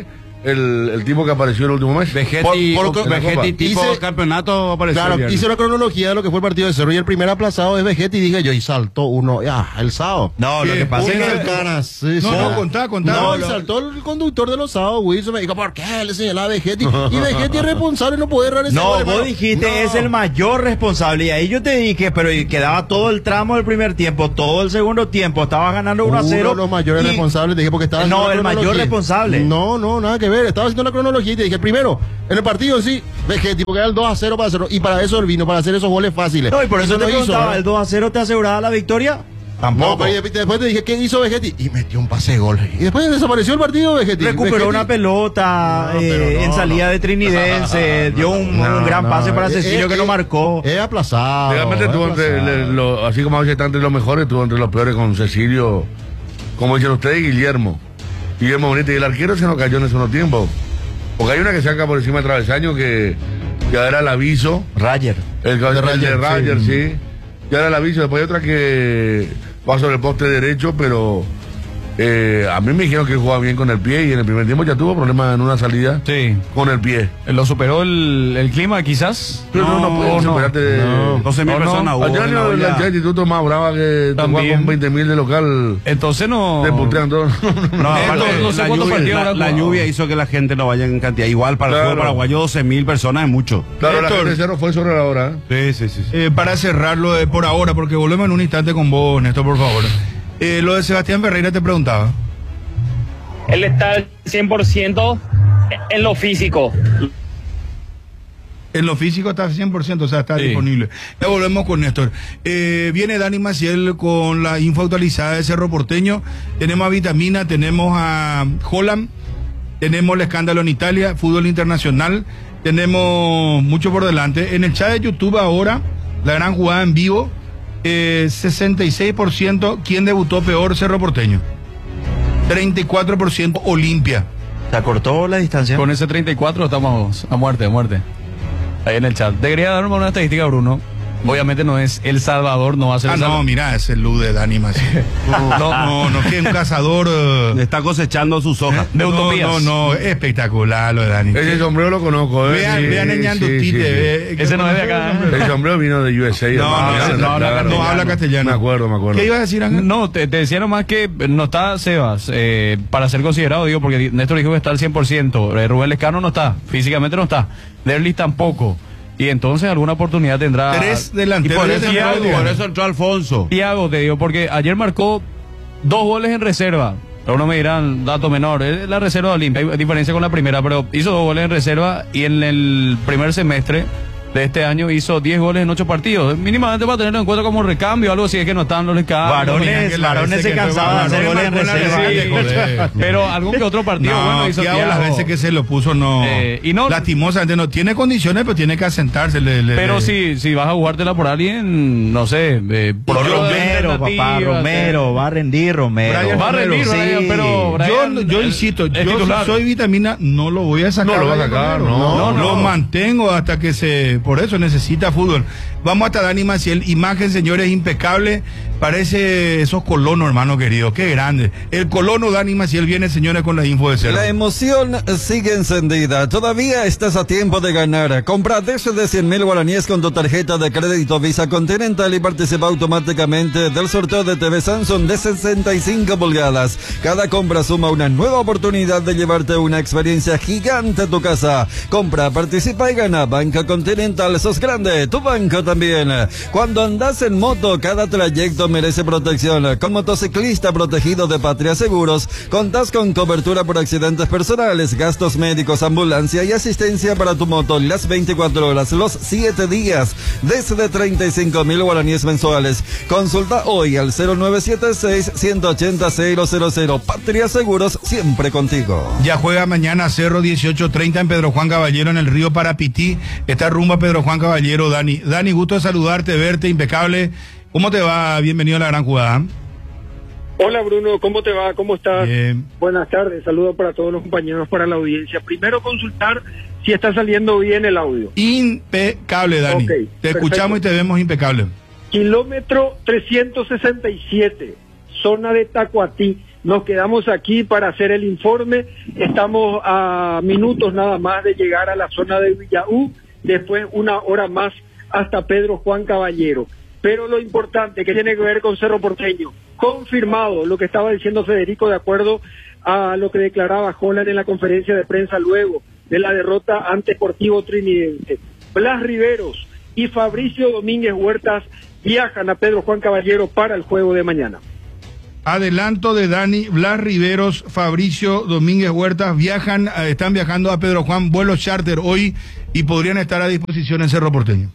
el, el tipo que apareció el último mes. Vegetti, Por- por- Vegetti tipo Hice- campeonato apareció Claro, el viernes. hice una cronología de lo que fue el partido de Cerro y el primer aplazado es Vegetti y dije yo, y saltó uno, ya, el sábado. No, lo que pasa es Uno que... de caras, sí, No, sí. no, contá, contá. No, y Lo- saltó el conductor de los sábados, Wilson, me dijo, ¿por qué le señalaba a Vegetti? Y Vegetti es responsable, no puede errar ese No, gol, vos hermano. dijiste No. es el mayor responsable. Y ahí yo te dije, pero quedaba todo el tramo del primer tiempo, todo el segundo tiempo, estabas ganando uno a cero. Uno de los mayores y- responsables, te dije, porque estaba No, haciendo la el mayor cronología. responsable. No, no, nada que ver. Estaba haciendo la cronología y te dije, primero, en el partido en sí, Vegetti, porque era el dos a cero para hacerlo. Y para eso él vino, para hacer esos goles fáciles. No, y por eso te no hizo, preguntaba, ¿verdad? ¿el dos a cero te aseguraba la victoria? No, pero y después te dije, ¿qué hizo Vegetti? Y metió un pase de gol. Y después desapareció el partido, Vegetti. Recuperó Vegetti- una pelota No, eh, pero no, en salida no. de Trinidense, dio un, No, un gran no, pase para eh, Cecilio eh, que no eh, marcó. Es aplazado. Realmente es estuvo entre, aplazado. le- lo- así como a veces está entre los mejores, estuvo entre los peores con Cecilio, como dicen ustedes, y Guillermo. Guillermo Bonito. Y el arquero se nos cayó en ese segundo tiempo. Porque hay una que saca por encima del travesaño que, que era el aviso. Rayer. El, De el de Rayer, Rayer, sí. sí. Ya era el aviso. Después hay otra que va sobre el poste derecho, pero eh, a mí me dijeron que jugaba bien con el pie y en el primer tiempo ya tuvo problemas en una salida Sí. con el pie. ¿Lo superó el, el clima quizás? Pero no, no, puede no. superarte. No, doce mil No, no. personas hubo Allá en en la el olla. el instituto más brava que te También. juega con veinte mil de local. Entonces no... Te putean todo. No, Esto, aparte, no sé la cuántos lluvia, partidos la, habrá la jugado. lluvia hizo que la gente no vaya en cantidad. Igual para el Claro. fútbol paraguayo doce mil personas es mucho. Claro, la Héctor. gente de Cerro fue sobre la hora. ¿eh? Sí, sí, sí. sí. Eh, para cerrarlo de por ahora, porque volvemos en un instante con vos, Néstor, por favor. Eh, lo de Sebastián Ferreira te preguntaba. Él está al cien por ciento en lo físico. En lo físico está cien por ciento, o sea, está Sí. disponible. Ya volvemos con Néstor. Eh, viene Dani Maciel con la info actualizada de Cerro Porteño. Tenemos a Vitamina, tenemos a Holland, tenemos el escándalo en Italia, fútbol internacional. Tenemos mucho por delante. En el chat de YouTube ahora, la gran jugada en vivo, eh, sesenta y seis por ciento, ¿quién debutó peor? Cerro Porteño. treinta y cuatro por ciento Olimpia. ¿Se acortó la distancia? Con ese treinta y cuatro estamos a muerte, a muerte. Ahí en el chat. Te quería dar una estadística, Bruno. Obviamente no es El Salvador, no va a ser Ah, El no, Salvador. mira, es el luz de Dani Maciel. No, no, no, que un cazador. eh, Está cosechando sus hojas. De no, utopías. no, no, espectacular lo de Dani. Ese sombrero lo conozco, ¿eh? Vean, Sí, vean en sí, Ñandutite, sí, sí. ve- Ese no es de acá, ¿eh? El sombrero vino de U S A. No, hermano, no, ya no está habla claro. castellano. No habla castellano. Me acuerdo, me acuerdo. ¿Qué iba a decir, Ángel? No, te, te decía nomás que no está Sebas, eh, para ser considerado, digo, porque Néstor dijo que está al cien por ciento. Eh, Rubén Lescano no está, físicamente no está. Derlis tampoco. Y entonces alguna oportunidad tendrá. Tres delanteros Y por de eso, temporada, Thiago, Por eso entró Alfonso. Thiago, te digo, porque ayer marcó dos goles en reserva. Algunos me dirán, dato menor, es la reserva de Olimpia, hay diferencia con la primera, pero hizo dos goles en reserva y en el primer semestre de este año hizo diez goles en ocho partidos. Mínimamente para tenerlo en cuenta como recambio, algo así es que no están los recambios. Varones, varones se cansaban de hacer goles en reserva. Sí, pero algún que otro partido No, bueno hizo Thiago, las Thiago. veces que se lo puso, no. Eh, y no- Lastimosamente no. Tiene condiciones, pero tiene que asentarse. le- le- Pero le- si, si vas a jugártela por alguien, no sé, eh, por otro Romero, papá, Romero, va a rendir Romero. Brian Va a rendir, Romero. Brian, Sí. pero Yo, Brian, yo eh, insisto, es yo si titular. soy Vitamina, no lo voy a sacar. No lo va a Brian sacar, Romero. no, no, Lo no. mantengo hasta que se. Por eso necesita fútbol. Vamos hasta Dani Maciel. Imagen, señores, impecable. Parece esos colonos, hermano querido. Qué grande. El colono Dani Maciel viene, señores, con la info de cero. La emoción sigue encendida. Todavía estás a tiempo de ganar. Compra desde de cien mil guaraníes con tu tarjeta de crédito Visa Continental y participa automáticamente del sorteo de T V Samsung de sesenta y cinco pulgadas. Cada compra suma una nueva oportunidad de llevarte una experiencia gigante a tu casa. Compra, participa y gana. Banca Continental, sos grande. Tu banco también. Cuando andas en moto, cada trayecto merece protección. Con motociclista protegido de Patria Seguros, contás con cobertura por accidentes personales, gastos médicos, ambulancia y asistencia para tu moto las veinticuatro horas, los siete días, desde treinta y cinco mil guaraníes mensuales. Consulta hoy al cero nueve siete seis, uno ocho cero, cero cero cero. Patria Seguros, siempre contigo. Ya juega mañana Cerro dieciocho treinta en Pedro Juan Caballero, en el río Parapití. Está rumbo a Pedro Juan Caballero, Dani. Dani, gusto de saludarte, verte, impecable. ¿Cómo te va? Bienvenido a la gran jugada. Hola Bruno, ¿cómo te va? ¿Cómo estás? Bien. Buenas tardes, saludos para todos los compañeros, para la audiencia. Primero consultar si está saliendo bien el audio. Impecable, Dani. Ok, te perfecto. escuchamos y te vemos impecable. Kilómetro trescientos sesenta y siete, zona de Tacuatí. Nos quedamos aquí para hacer el informe. Estamos a minutos nada más de llegar a la zona de Villaú, después una hora más hasta Pedro Juan Caballero. Pero lo importante que tiene que ver con Cerro Porteño, confirmado lo que estaba diciendo Federico de acuerdo a lo que declaraba Holland en la conferencia de prensa luego de la derrota ante Sportivo Trinidense. Blas Riveros y Fabricio Domínguez Huertas viajan a Pedro Juan Caballero para el juego de mañana. Adelanto de Dani, Blas Riveros, Fabricio Domínguez Huertas viajan, eh, están viajando a Pedro Juan, vuelo charter hoy y podrían estar a disposición en Cerro Porteño.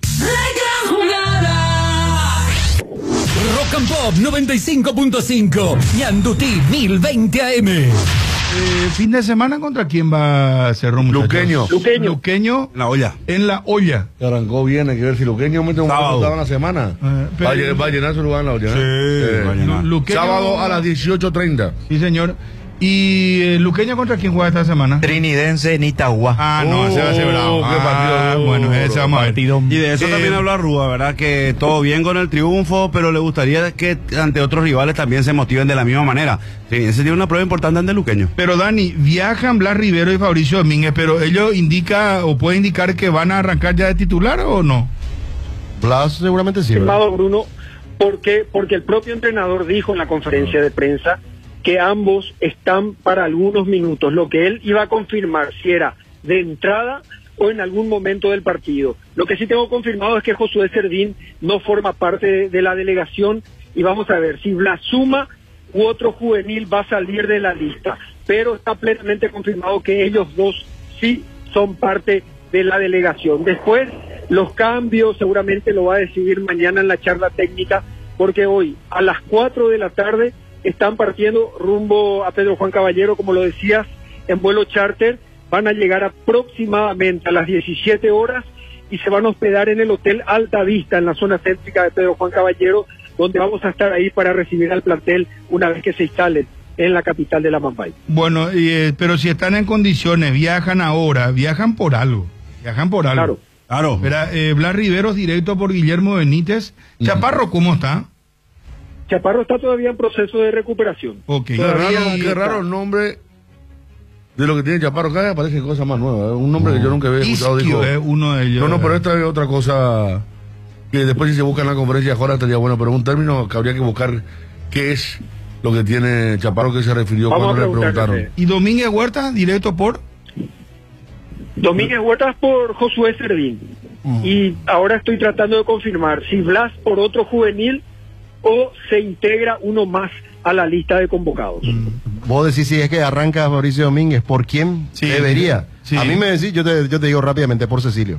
Rock and Pop noventa y cinco punto cinco, Ñandutí mil veinte A M. Eh, fin de semana, ¿contra quién va Cerro, muchachos? Luqueño. Luqueño. Luqueño. En la olla. En la olla. Que arrancó bien, hay que ver si Luqueño mete un resultado en la semana. Eh, pero- va, a, lle- va a llenar su lugar en la olla. Sí, ¿eh? va a llenar. Luqueño- Sábado a las dieciocho treinta. Sí, señor. ¿Y eh, Luqueño contra quién juega esta semana? Trinidense en Itagua. Ah, no, ese va a ser bravo. qué partido Ah, duro. bueno, ese vamos a ver. Partido. Y de eso Eh, también habló Rúa, ¿verdad? Que todo bien con el triunfo, pero le gustaría que ante otros rivales también se motiven de la misma manera. Sí, ese tiene una prueba importante ante Luqueño. Pero Dani, viajan Blas Rivero y Fabricio Domínguez, pero ellos indica o puede indicar que van a arrancar ya de titular o no. Blas seguramente sí. ¿verdad? Estimado Bruno, ¿por qué? Porque el propio entrenador dijo en la conferencia de prensa que ambos están para algunos minutos, lo que él iba a confirmar si era de entrada o en algún momento del partido. Lo que sí tengo confirmado es que Josué Cerdín no forma parte de, de la delegación y vamos a ver si Blas suma u otro juvenil va a salir de la lista, pero está plenamente confirmado que ellos dos sí son parte de la delegación. Después, los cambios seguramente lo va a decidir mañana en la charla técnica, porque hoy a las cuatro de la tarde están partiendo rumbo a Pedro Juan Caballero, como lo decías, en vuelo charter. Van a llegar aproximadamente a las diecisiete horas y se van a hospedar en el Hotel Alta Vista, en la zona céntrica de Pedro Juan Caballero, donde vamos a estar ahí para recibir al plantel una vez que se instalen en la capital de la Mambay. Bueno, y, eh, pero si están en condiciones, viajan ahora, viajan por algo. Viajan por algo. Claro. Claro. Verá, eh, Blas Riveros directo por Guillermo Benítez. Chaparro, ¿cómo está? Chaparro está todavía en proceso de recuperación. Ok. Qué Todavía raro, no qué está. raro el nombre de lo que tiene Chaparro. Cada vez aparece cosas más nuevas. ¿eh? Un nombre que yo nunca había escuchado. Isquio, Dijo, eh, uno de ellos. no, no, pero esta es otra cosa que después si se busca en la conferencia ahora estaría bueno, pero un término que habría que buscar qué es lo que tiene Chaparro, que se refirió Vamos cuando a le preguntarle. preguntaron. ¿Y Domínguez Huerta directo por? Domínguez Huertas por Josué Cerdín. Y ahora estoy tratando de confirmar si Blas por otro juvenil o se integra uno más a la lista de convocados. Vos decís si es que arranca Fabricio Domínguez, ¿por quién Sí, debería? sí. A mí me decís, yo te, yo te digo rápidamente, por Cecilio.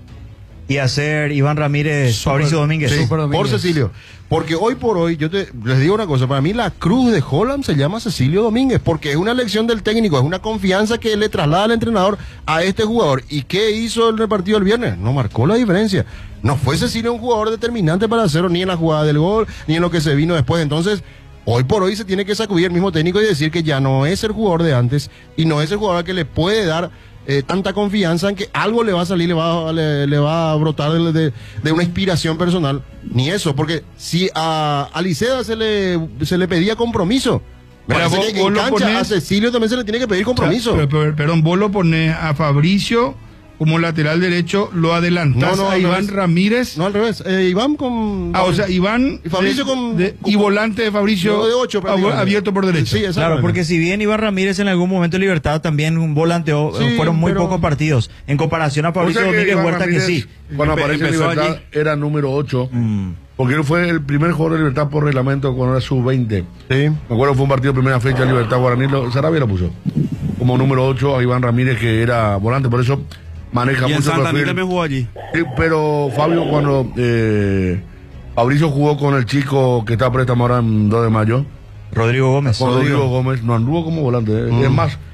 Y hacer Iván Ramírez, Fabricio Domínguez. Sí, por Cecilio. Porque hoy por hoy, yo te, les digo una cosa, para mí la cruz de Holland se llama Cecilio Domínguez, porque es una elección del técnico, es una confianza que le traslada al entrenador a este jugador. ¿Y qué hizo el partido el viernes? No marcó la diferencia. No fue Cecilio un jugador determinante para hacerlo, ni en la jugada del gol, ni en lo que se vino después. Entonces, hoy por hoy se tiene que sacudir el mismo técnico y decir que ya no es el jugador de antes, y no es el jugador que le puede dar Eh, tanta confianza en que algo le va a salir, le va, a- le, le va a brotar de, de- de una inspiración personal, ni eso, porque si a, a Liceda se le, se le pedía compromiso, me Mira, parece vos- que vos en lo cancha ponés- a Cecilio también se le tiene que pedir compromiso. O sea, pero- pero- perdón, vos lo ponés a Fabricio como lateral derecho, lo adelantás No, no, a al Iván revés. Ramírez. No, al revés, eh, Iván con... Ah, o sea, Iván Y Fabricio de- con- de- y volante de Fabricio No, de ocho, ab- prácticamente. abierto por derecha. Sí, Claro, porque si bien Iván Ramírez en algún momento de Libertad también un volanteó, Sí, fueron muy pero- pocos partidos en comparación a O Fabricio sea que Domínguez Iván Huerta que Ramírez, sí. Cuando Empe- aparece en empezó Libertad allí. era número ocho. Mm. Porque él fue el primer jugador de Libertad por reglamento cuando era sub veinte. Sí. Me acuerdo fue un partido de primera fecha, Libertad Guaraní, lo- Sarabia lo puso. Como número ocho a Iván Ramírez, que era volante, por eso maneja Y en mucho el Santander perfil. también jugó allí. Sí, pero Fabio, cuando eh, Fabricio jugó con el chico que está a préstamo ahora en dos de mayo, Rodrigo Gómez. con Rodrigo Gómez, no anduvo como volante. eh. Es más,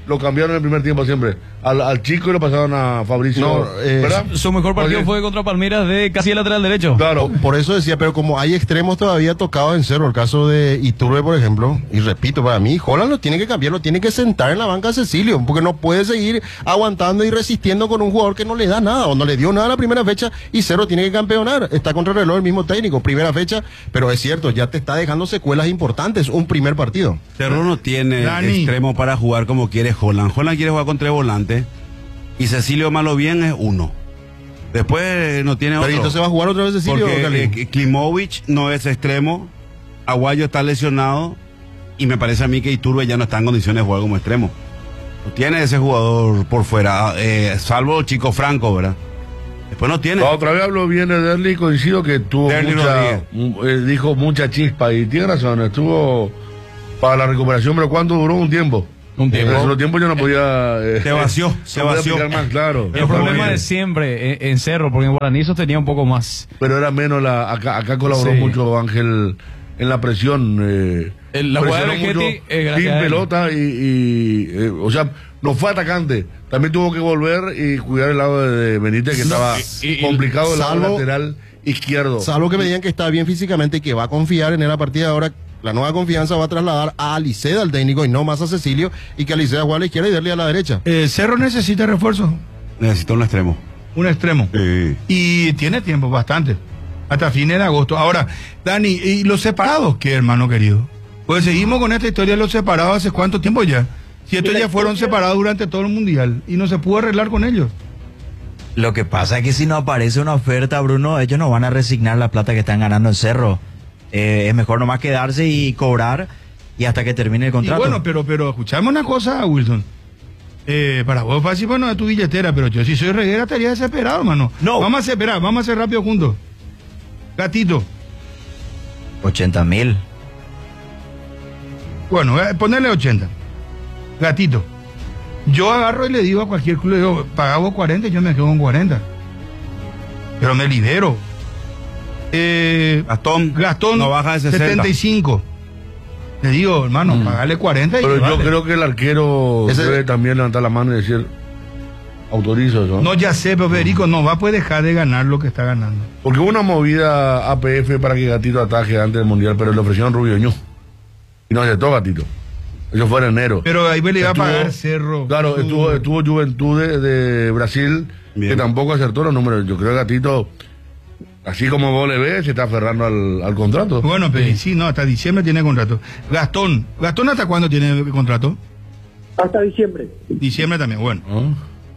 lo cambiaron en el primer tiempo siempre. Al, al chico y lo pasaron a Fabricio. No, eh, ¿verdad? Su mejor partido Oye, fue contra Palmeiras de casi el lateral derecho. Claro. Por eso decía, pero como hay extremos todavía tocados en cero, el caso de Iturbe, por ejemplo, y repito, para mí, Holland lo tiene que cambiar, lo tiene que sentar en la banca a Cecilio, porque no puede seguir aguantando y resistiendo con un jugador que no le da nada, o no le dio nada la primera fecha, y Cerro tiene que campeonar. Está contra el reloj el mismo técnico, primera fecha, pero es cierto, ya te está dejando secuelas importantes, un primer partido. Cerro no tiene Dani. extremo para jugar como quiere Holland. Holland quiere jugar con tres volantes y Cecilio malo bien es uno. Después no tiene Pero otro. entonces va a jugar otra vez Cecilio, Porque Cali? eh, Klimovic no es extremo, Aguayo está lesionado y me parece a mí que Iturbe ya no está en condiciones de jugar como extremo. No tiene ese jugador por fuera, eh, salvo Chico Franco, ¿verdad? Después no tiene. La otra vez hablo bien de Derli, coincido que tuvo Derli mucha, mu- eh, dijo mucha chispa y tiene razón, estuvo para la recuperación, pero ¿cuánto duró? Un tiempo. Un tiempo. En ese tiempo yo no podía... eh, Se vació, no se podía vació. aplicar más, claro. El problema de siempre en, en Cerro, porque en Guaraní sostenía un poco más. Pero era menos la... Acá, acá colaboró Sí. mucho Ángel en la presión. Eh, El- la jugada de presionó Vegetti, mucho eh, gracias sin a él. pelota y... y, eh, o sea, no fue atacante. También tuvo que volver y cuidar el lado de, de Benítez, que No, estaba y- y- complicado el lado salvo- lateral izquierdo. Salvo que me digan que está bien físicamente y que va a confiar en él a partir de ahora. La nueva confianza va a trasladar a Aliceda, al técnico, y no más a Cecilio, y que Aliceda juegue a la izquierda y darle a la derecha. Eh, Cerro necesita refuerzo, Necesita un extremo. un extremo. Sí. Y tiene tiempo, bastante. Hasta fines de agosto. Ahora, Dani, ¿y los separados qué, hermano querido? Pues seguimos con esta historia de los separados hace cuánto tiempo ya. Si estos ya fueron separados durante todo el mundial y no se pudo arreglar con ellos. Lo que pasa es que si no aparece una oferta, Bruno, ellos no van a resignar la plata que están ganando en Cerro. Eh, es mejor nomás quedarse y cobrar y hasta que termine el Y contrato. bueno, pero, pero escuchame una cosa, Wilson. Eh, para vos fácil, bueno, de tu billetera, pero yo si soy reguera estaría desesperado, hermano. No. Vamos a hacer, espera, vamos a hacer rápido juntos. Gatito. ochenta mil. Bueno, eh, ponerle ochenta. Gatito. Yo agarro y le digo a cualquier club, le digo, pagamos cuarenta y yo me quedo con cuarenta. Pero me libero. Eh, Gastón, Gastón, no baja de sesenta. setenta y cinco. Le digo, hermano, Mm. pagale cuarenta y Pero yo vale. creo que el arquero Ese- debe también levantar la mano y decir, autorizo eso. No, ya sé, pero Federico no va a poder dejar de ganar lo que está ganando. Porque hubo una movida A P F para que Gatito ataje antes del Mundial, pero le ofrecieron Rubio Ñu. Y no aceptó Gatito. Eso fue en enero. Pero ahí le iba a Estuvo- pagar Cerro. Claro, Uh. estuvo, estuvo Juventud de, de Brasil, Bien. que tampoco acertó los números. Yo creo que Gatito, así como vos le ves, se está aferrando al, al contrato. Bueno, pero sí, no, hasta diciembre tiene contrato. Gastón, ¿Gastón hasta cuándo tiene el contrato? Hasta diciembre. Diciembre también, bueno. ¿No?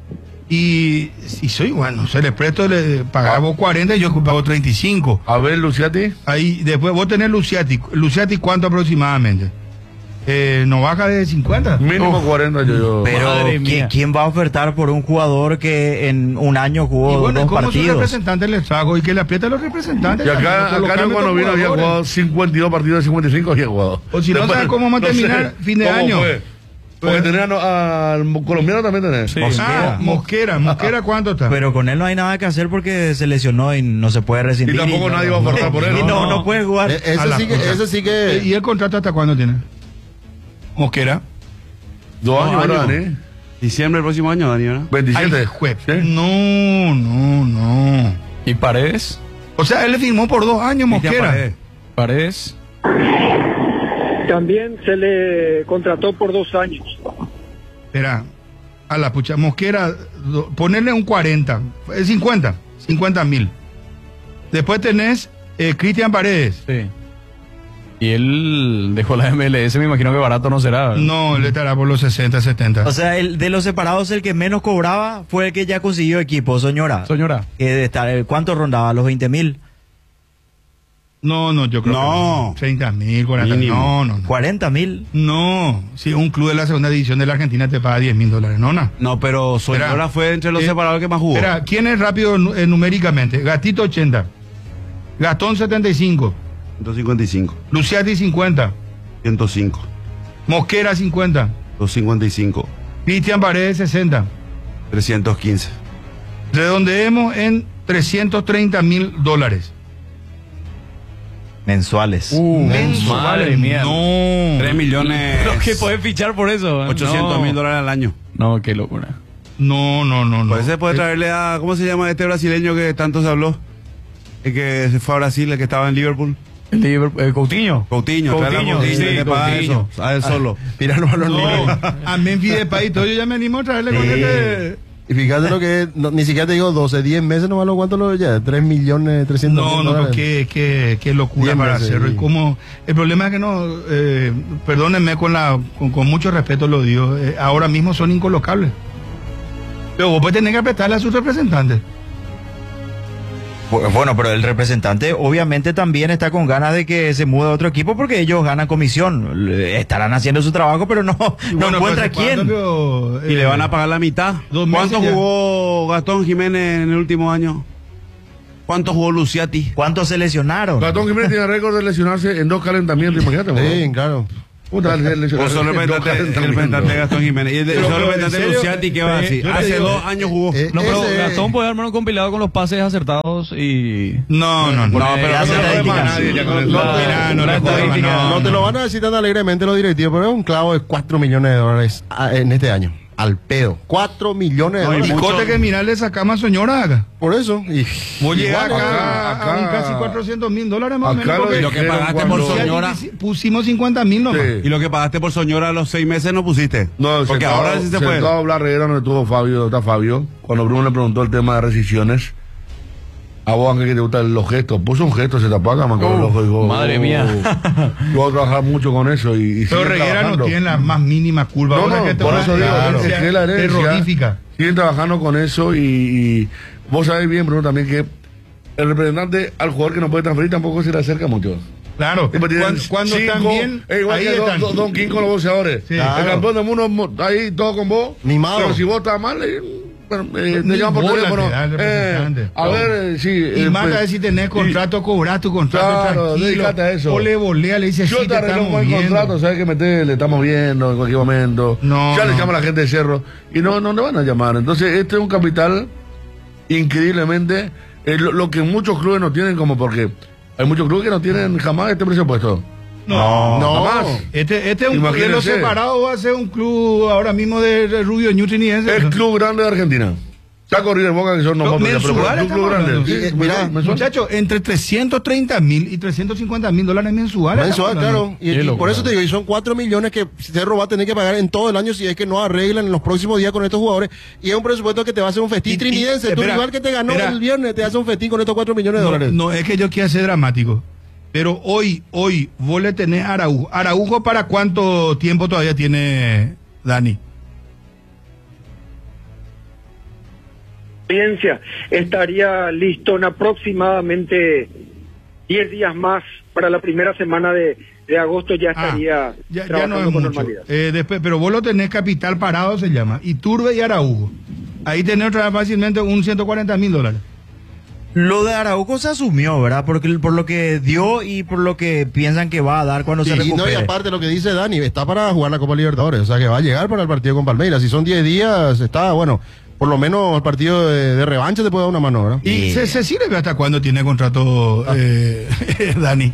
Y si soy bueno, se le presto, le pagamos cuarenta y yo pago treinta y cinco. A ver, Luciati. Ahí, después vos tenés Luciati. Luciati, ¿cuánto aproximadamente? Eh, ¿No baja de cincuenta? Mínimo Uf. cuarenta, yo, yo. Pero Madre ¿quién, mía. quién va a ofertar por un jugador que en un año Y jugó bueno, dos ¿cómo su partidos? representante le trago? Y que le aprieta a los representantes. Y también, acá, por los acá cambios cuando de vino había jugadores. jugado cincuenta y dos partidos de cincuenta y cinco, había jugado. O si no, Después, ¿sabes cómo vamos a no sé terminar fin de cómo año? fue. Porque Pues- tenés a- al colombiano también tenés. Sí. Ah, Mosquera, Mosquera, ¿cuánto está? Pero con él no hay nada que hacer porque se lesionó y no se puede rescindir. Y tampoco nadie va a ofertar por él. Y no, no puede jugar. E- ese, A la sí que, puta. ese sí Eh, que... ¿Y el contrato hasta cuándo tiene? Mosquera. Dos Dos años, ¿verdad, años. Dani? Diciembre del próximo año, Dani, ¿verdad? veintisiete. Ay, jue- ¿Sí? No, no, no. ¿Y Paredes? O sea, él le firmó por dos años, Cristian Mosquera. Paredes. Paredes. También se le contrató por dos años. Espera, a la pucha, Mosquera, do- ponerle un cuarenta, es cincuenta, cincuenta mil. Después tenés eh, Cristian Paredes. Sí. Y él dejó la M L S, me imagino que barato no será. No, él estará por los sesenta, setenta. O sea, el, de los separados, el que menos cobraba fue el que ya consiguió equipo, Soñora. Soñora. Que de estar, ¿cuánto rondaba? ¿Los veinte mil? No, no, yo creo No. que treinta mil, cuarenta mil. Mínimo. No, no, no. ¿cuarenta mil? No, si un club de la segunda división de la Argentina te paga diez mil dólares, no, no. No, pero Soñora Espera. fue entre los Eh, separados que más jugó. Espera, ¿quién es rápido nu- eh, numéricamente? Gatito ochenta, Gastón setenta y cinco, ciento cincuenta y cinco, Luciati cincuenta, ciento cinco, Mosquera cincuenta, doscientos cincuenta y cinco, Cristian Paredes sesenta. trescientos quince. Redondeemos en trescientos treinta mil dólares. Mensuales. Uh, mensuales, madre mía. No. Tres millones. Lo que podés fichar por eso. ochocientos mil dólares al año. No, qué locura. No, no, no, no. Pues se puede traerle a, ¿cómo se llama este brasileño que tanto se habló? El que se fue a Brasil, el que estaba en Liverpool. El Liverpool, eh, Coutinho. Coutinho, Coutinho, Coutinho, Coutinho, sí, le paga Coutinho. eso, a él solo. Tirarlo a los No, niños. a Memphis Depay y todo, yo ya me animo a traerle con Sí. este. Y fíjate lo que es, no, ni siquiera te digo doce, diez meses nomás lo cuánto lo ya, tres millones trescientos No, mil no, dólares. qué, qué, qué locura Diez para meses, hacerlo. sí. Y como, el problema es que no, eh, perdónenme con, la, con, con mucho respeto lo digo, eh, ahora mismo son incolocables. Pero vos puedes tener que apretarle a sus representantes. Bueno, pero el representante obviamente también está con ganas de que se mude a otro equipo porque ellos ganan comisión. Le- Estarán haciendo su trabajo, pero no, no Bueno, encuentra pero ¿hace quién. cuánto, pero, Y eh, le van a pagar la mitad. dos ¿Cuánto meses ya. jugó Gastón Jiménez en el último año? ¿Cuánto jugó Luciati? ¿Cuántos se lesionaron? Gastón Jiménez tiene récord de lesionarse en dos calentamientos, imagínate. Sí, claro. Puta, le- le- O solo el en dos representante, el calentamientos. representante de Gastón Jiménez. Y el, de- Pero, solo el pero, representante ¿en de serio? Luciati, ¿qué va a Eh, decir? yo te Hace digo, dos años jugó. Eh, No, pero ese- Gastón puede armar un compilado con los pases acertados y... No, no, no. No, pero ya no se lo la ve más dedican. nadie ya con el- No, mira, no, La no, estadística. no, No te lo van a decir tan alegremente los directivos, pero es un clavo de cuatro millones de dólares ah, en este año. Al pedo. cuatro millones de No, y dólares. Y mucho- cote que mirar le sacamos a señora acá. Por eso. Y, Vos llegás Igual, acá, acá- a un casi cuatrocientos mil dólares más o Acá menos. lo porque Y lo que dijeron pagaste por cuando- señora. pusimos cincuenta mil nomás. Sí. Y lo que pagaste por señora a los seis meses no pusiste. No, porque sentado- ahora sí se puede. sentado a hablar reguera donde estuvo Fabio, está Fabio, cuando Bruno le preguntó el tema de rescisiones, a vos, Ángel, que te gustan los gestos, puso un gesto, se tapó acá, me acuerdo, Uh, el ojo, dijo, madre oh, mía. Yo voy a trabajar mucho con eso y, y Pero siguen Reguera no trabajando. tiene la más mínima curva. No, Ahora no, que te por va a eso digo, dar es que es la herencia. terrorífica. Siguen trabajando con eso y, y vos sabés bien, Bruno, también que el representante al jugador que no puede transferir tampoco se le acerca mucho. Claro, Siempre tienen cuando, cuando cinco, están bien, eh, igual ahí que Don, están. Don- Don King con los boxeadores. Sí. El Claro. campeón del mundo mo- ahí todo con vos. Mimado. Pero si vos estás mal, eh, bueno, eh, Ni te llaman por bola teléfono. te da el eh, representante. a ver, eh, sí. Y eh, más pues, a ver si tenés contrato, cobras tu contrato Claro, tranquilo. dedícate a eso. O le volea, le dice, yo sí, te te arreglo un estamos buen viendo. contrato, sabes que meter, le estamos viendo en cualquier momento. No, ya le no. llama a la gente de Cerro y no, no le van a llamar. Entonces, este es un capital increíblemente, eh, lo, lo que muchos clubes no tienen, como porque hay muchos clubes que no tienen jamás este presupuesto. No, No, jamás. Este, este es un club de los Imagínense. separados, va a ser un club ahora mismo de, de Rubio Newton y ese. El club grande de Argentina. Está corrido el Boca, que son No, nomás, pero- pero- mensual pero un club estamos grande. hablando. Sí, Sí, sí, mira, mensual, mensual. Muchachos, entre trescientos treinta mil y trescientos cincuenta mil dólares mensuales. mensual, estamos hablando. claro. Y, y por eso te digo, y son cuatro millones que Cerro va a tener que pagar en todo el año si es que no arreglan en los próximos días con estos jugadores. Y es un presupuesto que te va a hacer un festín Y- y- trinidense. Tu espera, rival que te ganó espera. el viernes te hace un festín con estos cuatro millones de No, dólares. no es que yo quiera ser dramático, pero hoy, hoy, vos le tenés a Araujo. ¿Araujo para cuánto tiempo todavía tiene Dani? Estaría listo en aproximadamente diez días más. Para la primera semana de, de agosto ya Ah, estaría Ya, ya trabajando no es con mucho. normalidad. Eh, después, pero vos lo tenés capital parado, se llama. Iturbe y Araujo. Ahí tenés otra vez fácilmente un ciento cuarenta mil dólares. Lo de Araujo se asumió, ¿verdad? Porque, por lo que dio y por lo que piensan que va a dar cuando se Y, y no, recupere. y aparte lo que dice Dani, está para jugar la Copa Libertadores, o sea que va a llegar para el partido con Palmeiras. Si son diez días, está, bueno, por lo menos el partido de, de revancha te puede dar una mano, ¿verdad? Y Sí. se, se sirve hasta cuándo tiene contrato eh, Dani.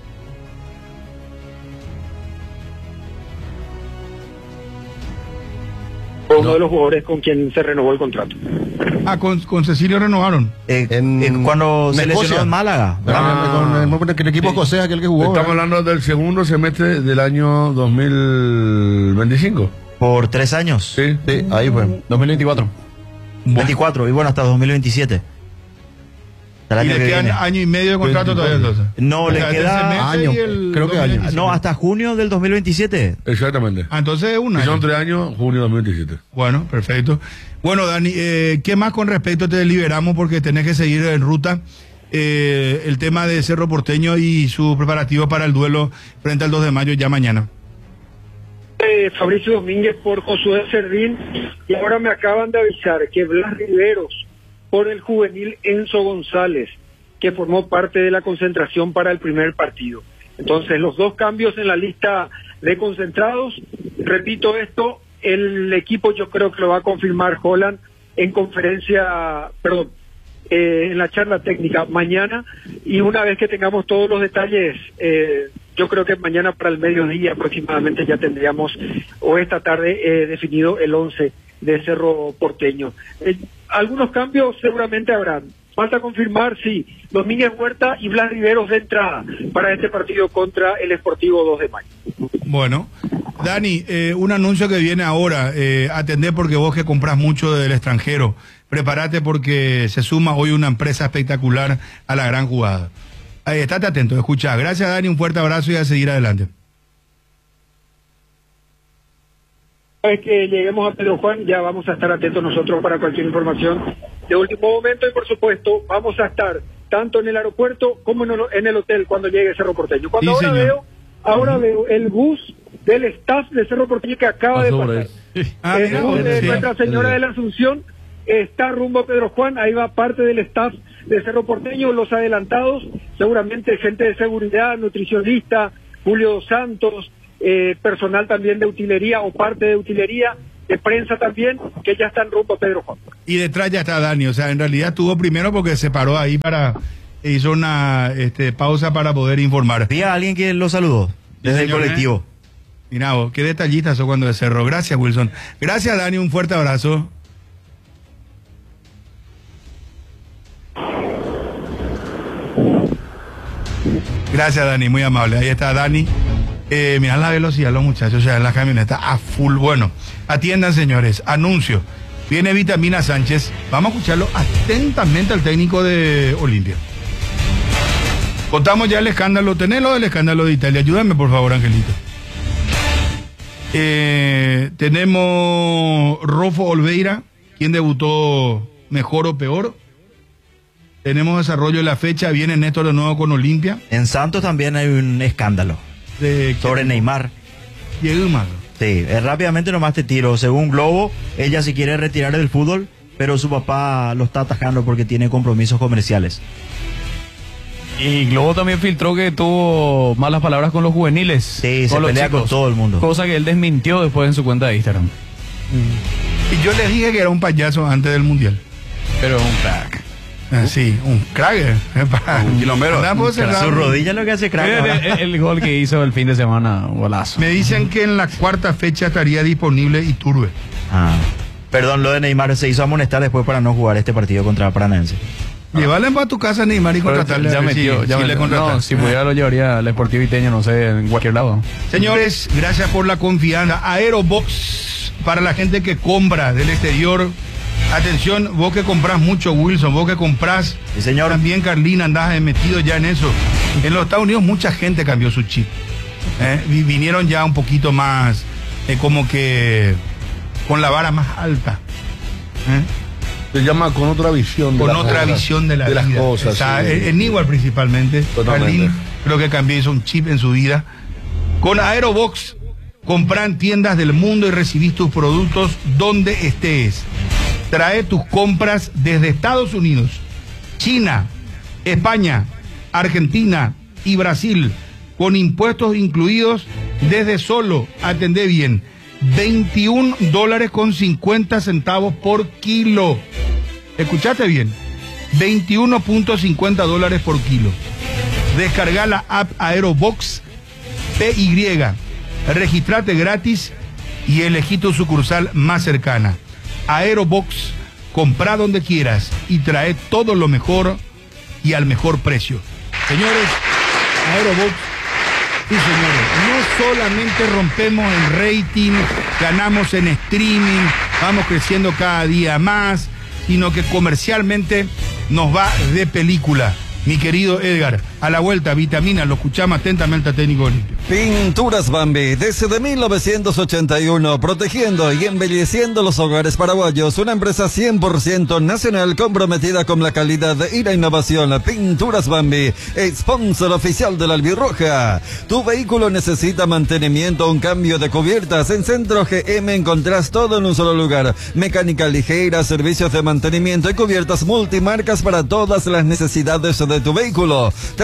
Fue uno de los jugadores con quien se renovó el contrato. Ah, con, con Cecilio renovaron. Eh, En- eh, cuando se en lesionó Escocia. en Málaga. ¿verdad? Ah, con el, el equipo escocés, aquel que jugó. Estamos ¿verdad? hablando del segundo semestre del año dos mil veinticinco. Por tres años. Sí. Sí, ahí fue. dos mil veinticuatro. veinticuatro. Y bueno, hasta dos mil veintisiete. Hasta el Y año le que quedan viene. año y medio de contrato todavía entonces. No, O le sea, este queda semestre año, y el creo que dos mil año. veintisiete. No, hasta junio del dos mil veintisiete. Exactamente. Ah, entonces es un Si son año. tres años, junio de dos mil veintisiete. Bueno, perfecto. Bueno, Dani, eh, ¿qué más con respecto te liberamos porque tenés que seguir en ruta? Eh, el tema de Cerro Porteño y su preparativo para el duelo frente al dos de mayo ya mañana. Eh, Fabricio Domínguez por Josué Servín, y ahora me acaban de avisar que Blas Riveros por el juvenil Enzo González, que formó parte de la concentración para el primer partido. Entonces, los dos cambios en la lista de concentrados, repito esto, el equipo yo creo que lo va a confirmar Holland en conferencia, perdón, eh, en la charla técnica mañana, y una vez que tengamos todos los detalles, eh, yo creo que mañana para el mediodía aproximadamente ya tendríamos, o esta tarde, eh, definido el once de Cerro Porteño. Eh, algunos cambios seguramente habrán. Falta confirmar si Domínguez Huerta y Blas Riveros de entrada para este partido contra el Sportivo dos de mayo. Bueno, Dani, eh, un anuncio que viene ahora, eh, atendé porque vos que compras mucho del extranjero, prepárate porque se suma hoy una empresa espectacular a la gran jugada. Ahí, estate atento, escucha. Gracias, Dani, un fuerte abrazo y a seguir adelante. Una vez que lleguemos a Pedro Juan, ya vamos a estar atentos nosotros para cualquier información de último momento, y por supuesto vamos a estar tanto en el aeropuerto como en el, en el hotel cuando llegue Cerro Porteño. Cuando Sí, ahora señor. veo, ahora uh-huh. veo el bus del staff de Cerro Porteño que acaba de pasar. Ah, el mira, bus de sí. Nuestra Señora de la Asunción está rumbo a Pedro Juan, ahí va parte del staff de Cerro Porteño, los adelantados, seguramente gente de seguridad, nutricionista, Julio Dos Santos, eh, personal también de utilería o parte de utilería, de prensa también, que ya están rumbo a Pedro Juan. Y detrás ya está Dani, o sea, en realidad estuvo primero porque se paró ahí para, hizo una este, pausa para poder informar. Vi a alguien que lo saludó desde el señor, colectivo. ¿eh? Mirá vos, qué detallistas son cuando de Cerro. Gracias, Wilson. Gracias, Dani, un fuerte abrazo. Gracias, Dani, muy amable. Ahí está Dani. Eh, mirá la velocidad, los muchachos, ya en la camioneta a full. Bueno, atiendan, señores. Anuncio. Viene Vitamina Sánchez. Vamos a escucharlo atentamente al técnico de Olimpia. Contamos ya el escándalo. Tenelo del escándalo de Italia. Ayúdame, por favor, Angelito. Eh, tenemos Rofo Olveira, quien debutó mejor o peor. Tenemos desarrollo de la fecha. Viene Néstor de nuevo con Olimpia. En Santos también hay un escándalo de sobre Neymar. Llegó malo. Sí, eh, rápidamente nomás te tiro. Según Globo, ella se quiere retirar del fútbol, pero su papá lo está atajando porque tiene compromisos comerciales. Y Globo también filtró que tuvo malas palabras con los juveniles. Sí, se pelea con todo el mundo. Cosa que él desmintió después en su cuenta de Instagram. Mm. Y yo les dije que era un payaso antes del Mundial. Pero un crack. Ah, sí, un crack. Eh, un kilómetro. Su rodilla es lo que hace crack. El, el, el gol que hizo el fin de semana, golazo. Me dicen que en la cuarta fecha estaría disponible Iturbe. Ah. Perdón, lo de Neymar se hizo amonestar después para no jugar este partido contra Paranaense. Ah. Llévale para tu casa Neymar y contratarle. Ya metió, si, ya si metió. le No, si pudiera lo llevaría al Sportivo Iteño, no sé, en cualquier lado. Señores, gracias por la confianza. Aerobox, para la gente que compra del exterior. Atención, vos que comprás mucho, Wilson, vos que comprás, sí, señor. También Carlina, andás metido ya en eso. En los Estados Unidos mucha gente cambió su chip. ¿eh? Vinieron ya un poquito más, eh, como que con la vara más alta. ¿eh? Se llama con otra visión. De con las otra cosas, visión de la de vida. las cosas. Está, sí. En Igual principalmente. Totalmente. Carlín creo que cambió, hizo un chip en su vida. Con Aerobox, comprá en tiendas del mundo y recibís tus productos donde estés. Trae tus compras desde Estados Unidos, China, España, Argentina y Brasil, con impuestos incluidos desde solo, atendé bien, veintiún dólares con cincuenta centavos por kilo. ¿Escuchaste bien? veintiuno punto cincuenta dólares por kilo. Descarga la app Aerobox P Y, registrate gratis y elegí tu sucursal más cercana. Aerobox, comprá donde quieras y trae todo lo mejor y al mejor precio. Señores, Aerobox, sí señores, no solamente rompemos en rating, ganamos en streaming, vamos creciendo cada día más, sino que comercialmente nos va de película. Mi querido Edgar, a la vuelta, Vitamina, lo escuchamos atentamente a técnico Olimpia. Pinturas Bambi, desde mil novecientos ochenta y uno, protegiendo y embelleciendo los hogares paraguayos, una empresa cien por ciento nacional comprometida con la calidad y la innovación. Pinturas Bambi, sponsor oficial de la Albirroja. Tu vehículo necesita mantenimiento, un cambio de cubiertas. En Centro G M encontrás todo en un solo lugar. Mecánica ligera, servicios de mantenimiento y cubiertas multimarcas para todas las necesidades de tu vehículo. Tras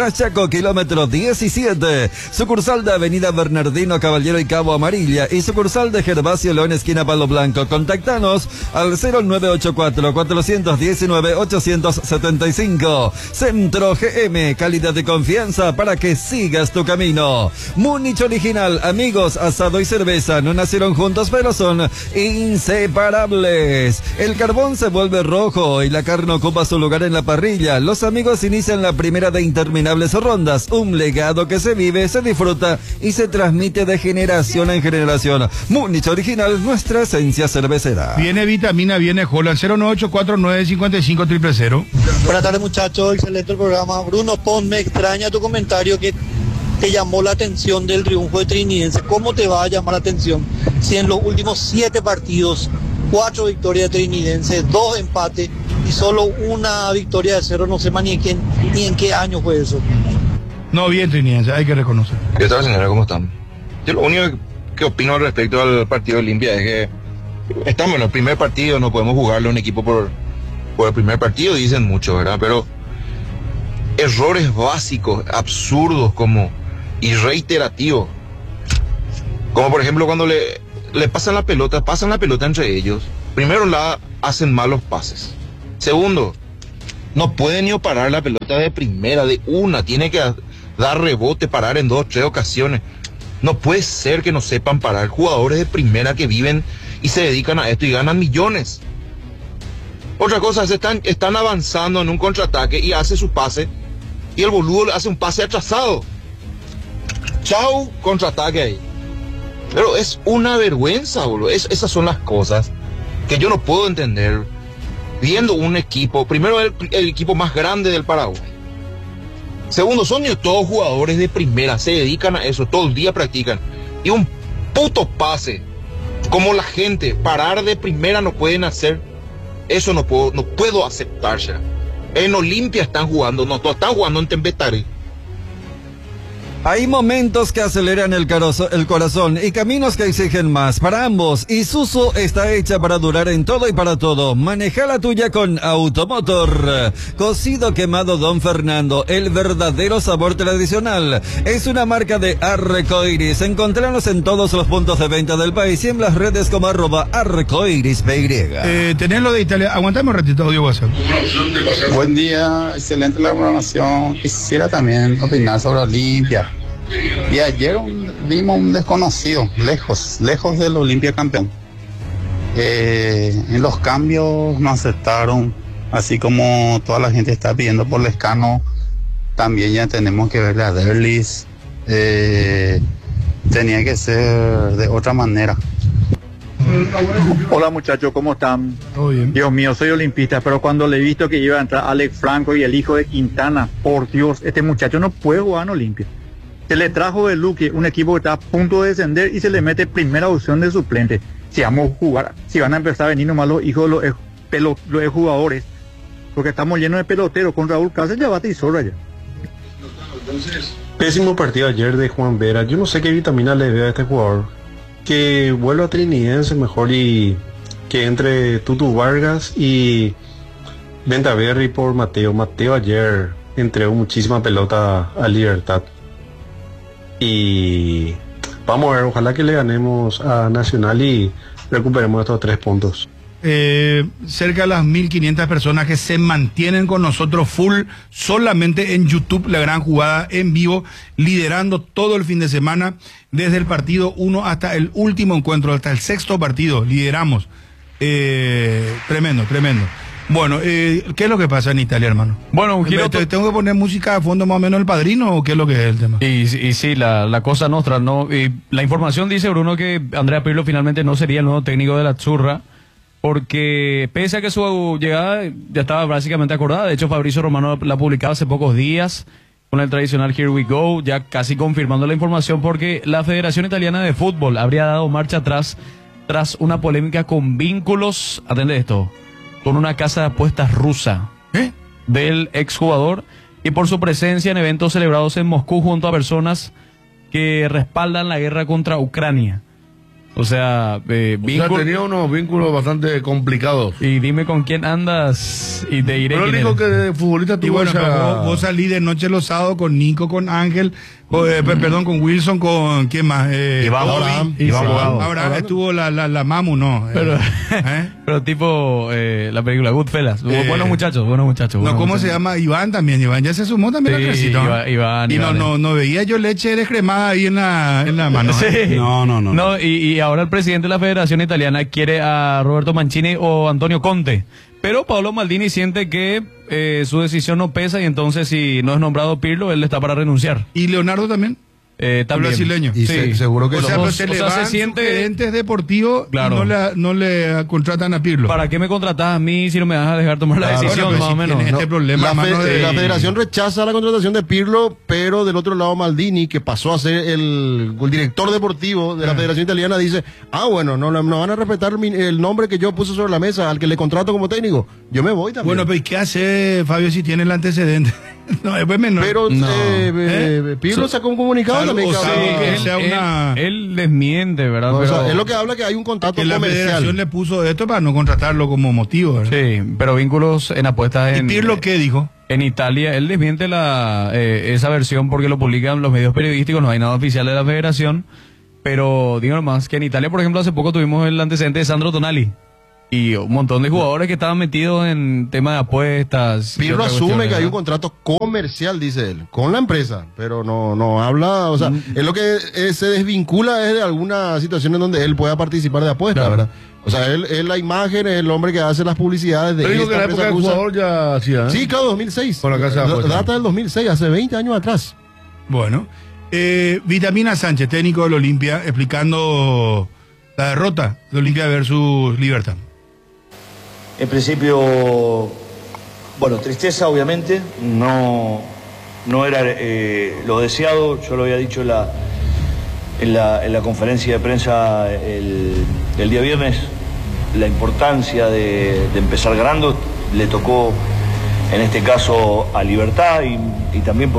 Tomás Chaco, kilómetro diecisiete. Sucursal de Avenida Bernardino Caballero y Cabo Amarilla. Y sucursal de Gervasio León, esquina Palo Blanco. Contactanos al cero nueve ocho cuatro, cuatro uno nueve, ocho siete cinco. Centro G M, calidad de confianza para que sigas tu camino. Múnich Original, amigos, asado y cerveza. No nacieron juntos, pero son inseparables. El carbón se vuelve rojo y la carne ocupa su lugar en la parrilla. Los amigos inician la primera de interminables rondas. Un legado que se vive, se disfruta y se transmite de generación en generación. Múnich Original, nuestra esencia cervecera. Viene vitamina, viene Holland. Cero nueve ocho cuatro nueve cinco cinco cero cero cero. Buenas tardes, muchachos, excelente el programa. Bruno Pon, me extraña tu comentario que te llamó la atención del triunfo de Trinidense. ¿Cómo te va a llamar la atención si en los últimos siete partidos, cuatro victorias de Trinidense, dos empates y solo una victoria de Cerro? No sé más ni en, quién, ni en qué año fue eso. No, bien Trinidense, hay que reconocer. ¿Qué tal, señora? ¿Cómo están? Yo lo único que opino respecto al partido de Olimpia es que estamos en el primer partido, no podemos jugarle a un equipo por, por el primer partido, dicen mucho, ¿verdad? Pero errores básicos, absurdos como y reiterativos, como por ejemplo cuando le, le pasan la pelota, pasan la pelota entre ellos, primero la hacen malos pases, segundo, no pueden ni parar la pelota de primera, de una, tiene que dar rebote, parar en dos, tres ocasiones. No puede ser que no sepan parar jugadores de primera que viven y se dedican a esto y ganan millones. Otra cosa, es están, están avanzando en un contraataque y hace su pase y el boludo hace un pase atrasado. Chau, contraataque ahí. Pero es una vergüenza, boludo. Es, esas son las cosas que yo no puedo entender viendo un equipo, primero el, el equipo más grande del Paraguay. Segundo, son todos jugadores de primera, se dedican a eso, todo el día practican. Y un puto pase, como la gente, parar de primera no pueden hacer, eso no puedo, no puedo aceptarse. En Olimpia están jugando, no, están jugando en Tembetare. Hay momentos que aceleran el, carozo, el corazón y caminos que exigen más. Para ambos, Isuzu está hecha para durar en todo y para todo. Maneja la tuya con Automotor. Cocido quemado Don Fernando, el verdadero sabor tradicional. Es una marca de Arcoiris. Encontranos en todos los puntos de venta del país y en las redes como arroba Arcoiris P Y. Eh, tenés lo de Italia. Aguantame un ratito, audio WhatsApp. Buen día, excelente la programación. Quisiera también opinar sobre Olimpia. Y ayer un, vimos un desconocido, lejos, lejos del Olimpia campeón. Eh, en los cambios no aceptaron, así como toda la gente está pidiendo por Lescano, también ya tenemos que verle a Derlis. Eh, tenía que ser de otra manera. Hola muchachos, ¿cómo están? Todo bien. Dios mío, soy olimpista, pero cuando le he visto que iba a entrar Alex Franco y el hijo de Quintana, por Dios, este muchacho no puede jugar en Olimpia. Se le trajo de Luque, un equipo que está a punto de descender, y se le mete primera opción de suplente. Si vamos a jugar, si van a empezar a venir nomás los hijos de los, pelo, los jugadores, porque estamos llenos de peloteros. Con Raúl Cáceres ya bate y sobra ya. Pésimo partido ayer de Juan Vera. Yo no sé qué vitamina le veo a este jugador. Que vuelva a Trinidense mejor y que entre Tutu Vargas y Ventaverri por Mateo. Mateo ayer entregó muchísima pelota a Libertad. Y vamos a ver, ojalá que le ganemos a Nacional y recuperemos estos tres puntos. Eh, cerca de las mil quinientas personas que se mantienen con nosotros full solamente en YouTube, la gran jugada en vivo, liderando todo el fin de semana, desde el partido uno hasta el último encuentro, hasta el sexto partido, lideramos. Eh, tremendo, tremendo. Bueno, eh, ¿qué es lo que pasa en Italia, hermano? Bueno, un giro... ¿Tengo que poner música a fondo más o menos El Padrino o qué es lo que es el tema? Y, y sí, la, la cosa nuestra, ¿no? Y la información dice, Bruno, que Andrea Pirlo finalmente no sería el nuevo técnico de la Azzurra, porque pese a que su llegada ya estaba básicamente acordada. De hecho, Fabrizio Romano la publicaba hace pocos días con el tradicional Here We Go, ya casi confirmando la información, porque la Federación Italiana de Fútbol habría dado marcha atrás tras una polémica con vínculos, atende esto, con una casa de apuestas rusa ¿Eh? del exjugador y por su presencia en eventos celebrados en Moscú junto a personas que respaldan la guerra contra Ucrania. O sea, eh, o sea, tenía unos vínculos bastante complicados. Y dime con quién andas y te diré. Pero quién él dijo eres. que de futbolista Y tuvo bueno, esa... pero vos, vos salí de noche los sábados con Nico, con Ángel, con, eh, perdón, con Wilson, con ¿quién más? Eh, Iván Bobby. Abraham. Y Iván sí, Abraham. Abraham estuvo la, la, la Mamu, ¿no? Pero, ¿Eh? pero tipo eh, la película Goodfellas. Eh, buenos muchachos, buenos muchachos. No, buenos ¿cómo muchachos. se llama? Iván también. Iván ya se sumó también al Sí, ejército. Iván, Iván, y Iván, no, no, no veía yo leche descremada ahí en la, en la mano. Sí. ¿eh? No, no, no. No, y, y ahora el presidente de la Federación Italiana quiere a Roberto Mancini o Antonio Conte. Pero Paolo Maldini siente que eh, su decisión no pesa y entonces si no es nombrado Pirlo, él está para renunciar. ¿Y Leonardo también? Eh, también. Brasileño. Y Sí. se- seguro que O los sea, dos- pero se o le sea, van se siente- gerentes deportivos Claro. y no le, no le contratan a Pirlo. ¿Para qué me contratás a mí si no me vas a dejar tomar la Claro, decisión, bueno, pero más si o menos? tienes No. este problema, La, hermano, fe- de- la federación rechaza la contratación de Pirlo, pero del otro lado Maldini, que pasó a ser el, el director deportivo de la Federación Italiana, dice, ah, bueno, no, no van a respetar mi- el nombre que yo puse sobre la mesa, al que le contrato como técnico. Yo me voy también. Bueno, pero ¿y qué hace Fabio si tiene el antecedente? no, después menor. pero no. eh, eh, Pirlo sacó un comunicado Salvo- también. o que sea, hablaba- que él, sea él- una- él desmiente, ¿verdad? No, o sea, Pero- es lo que habla que hay un contrato que la comercial. federación le puso esto para no contratarlo como motivo. ¿verdad? Sí, pero vínculos en apuestas ¿Y en... Pirlo qué dijo? En Italia, él desmiente la, eh, esa versión porque lo publican los medios periodísticos, no hay nada oficial de la federación, pero digo nomás que en Italia, por ejemplo, hace poco tuvimos el antecedente de Sandro Tonali y un montón de jugadores que estaban metidos en tema de apuestas. y Pirlo otras asume cuestiones, que hay un ¿verdad? contrato comercial, dice él, con la empresa, pero no, no habla, o sea, Mm. es lo que eh, se desvincula es de alguna situación en donde él pueda participar de apuestas, Claro. ¿verdad? O sea, él es la imagen, es el hombre que hace las publicidades de Pero digo esta que en la época empresa del rusa. jugador ya hacía, ¿eh? Sí, claro, dos mil seis. Con la casa de Da- apuestas. Data del dos mil seis, hace veinte años atrás. Bueno, eh, Vitamina Sánchez, técnico del Olimpia, explicando la derrota de Olimpia versus Libertad. En principio, bueno, tristeza obviamente, no, no era eh, lo deseado, yo lo había dicho en la, en la, en la conferencia de prensa el, el día viernes, la importancia de, de empezar ganando, le tocó en este caso a Libertad y, y también por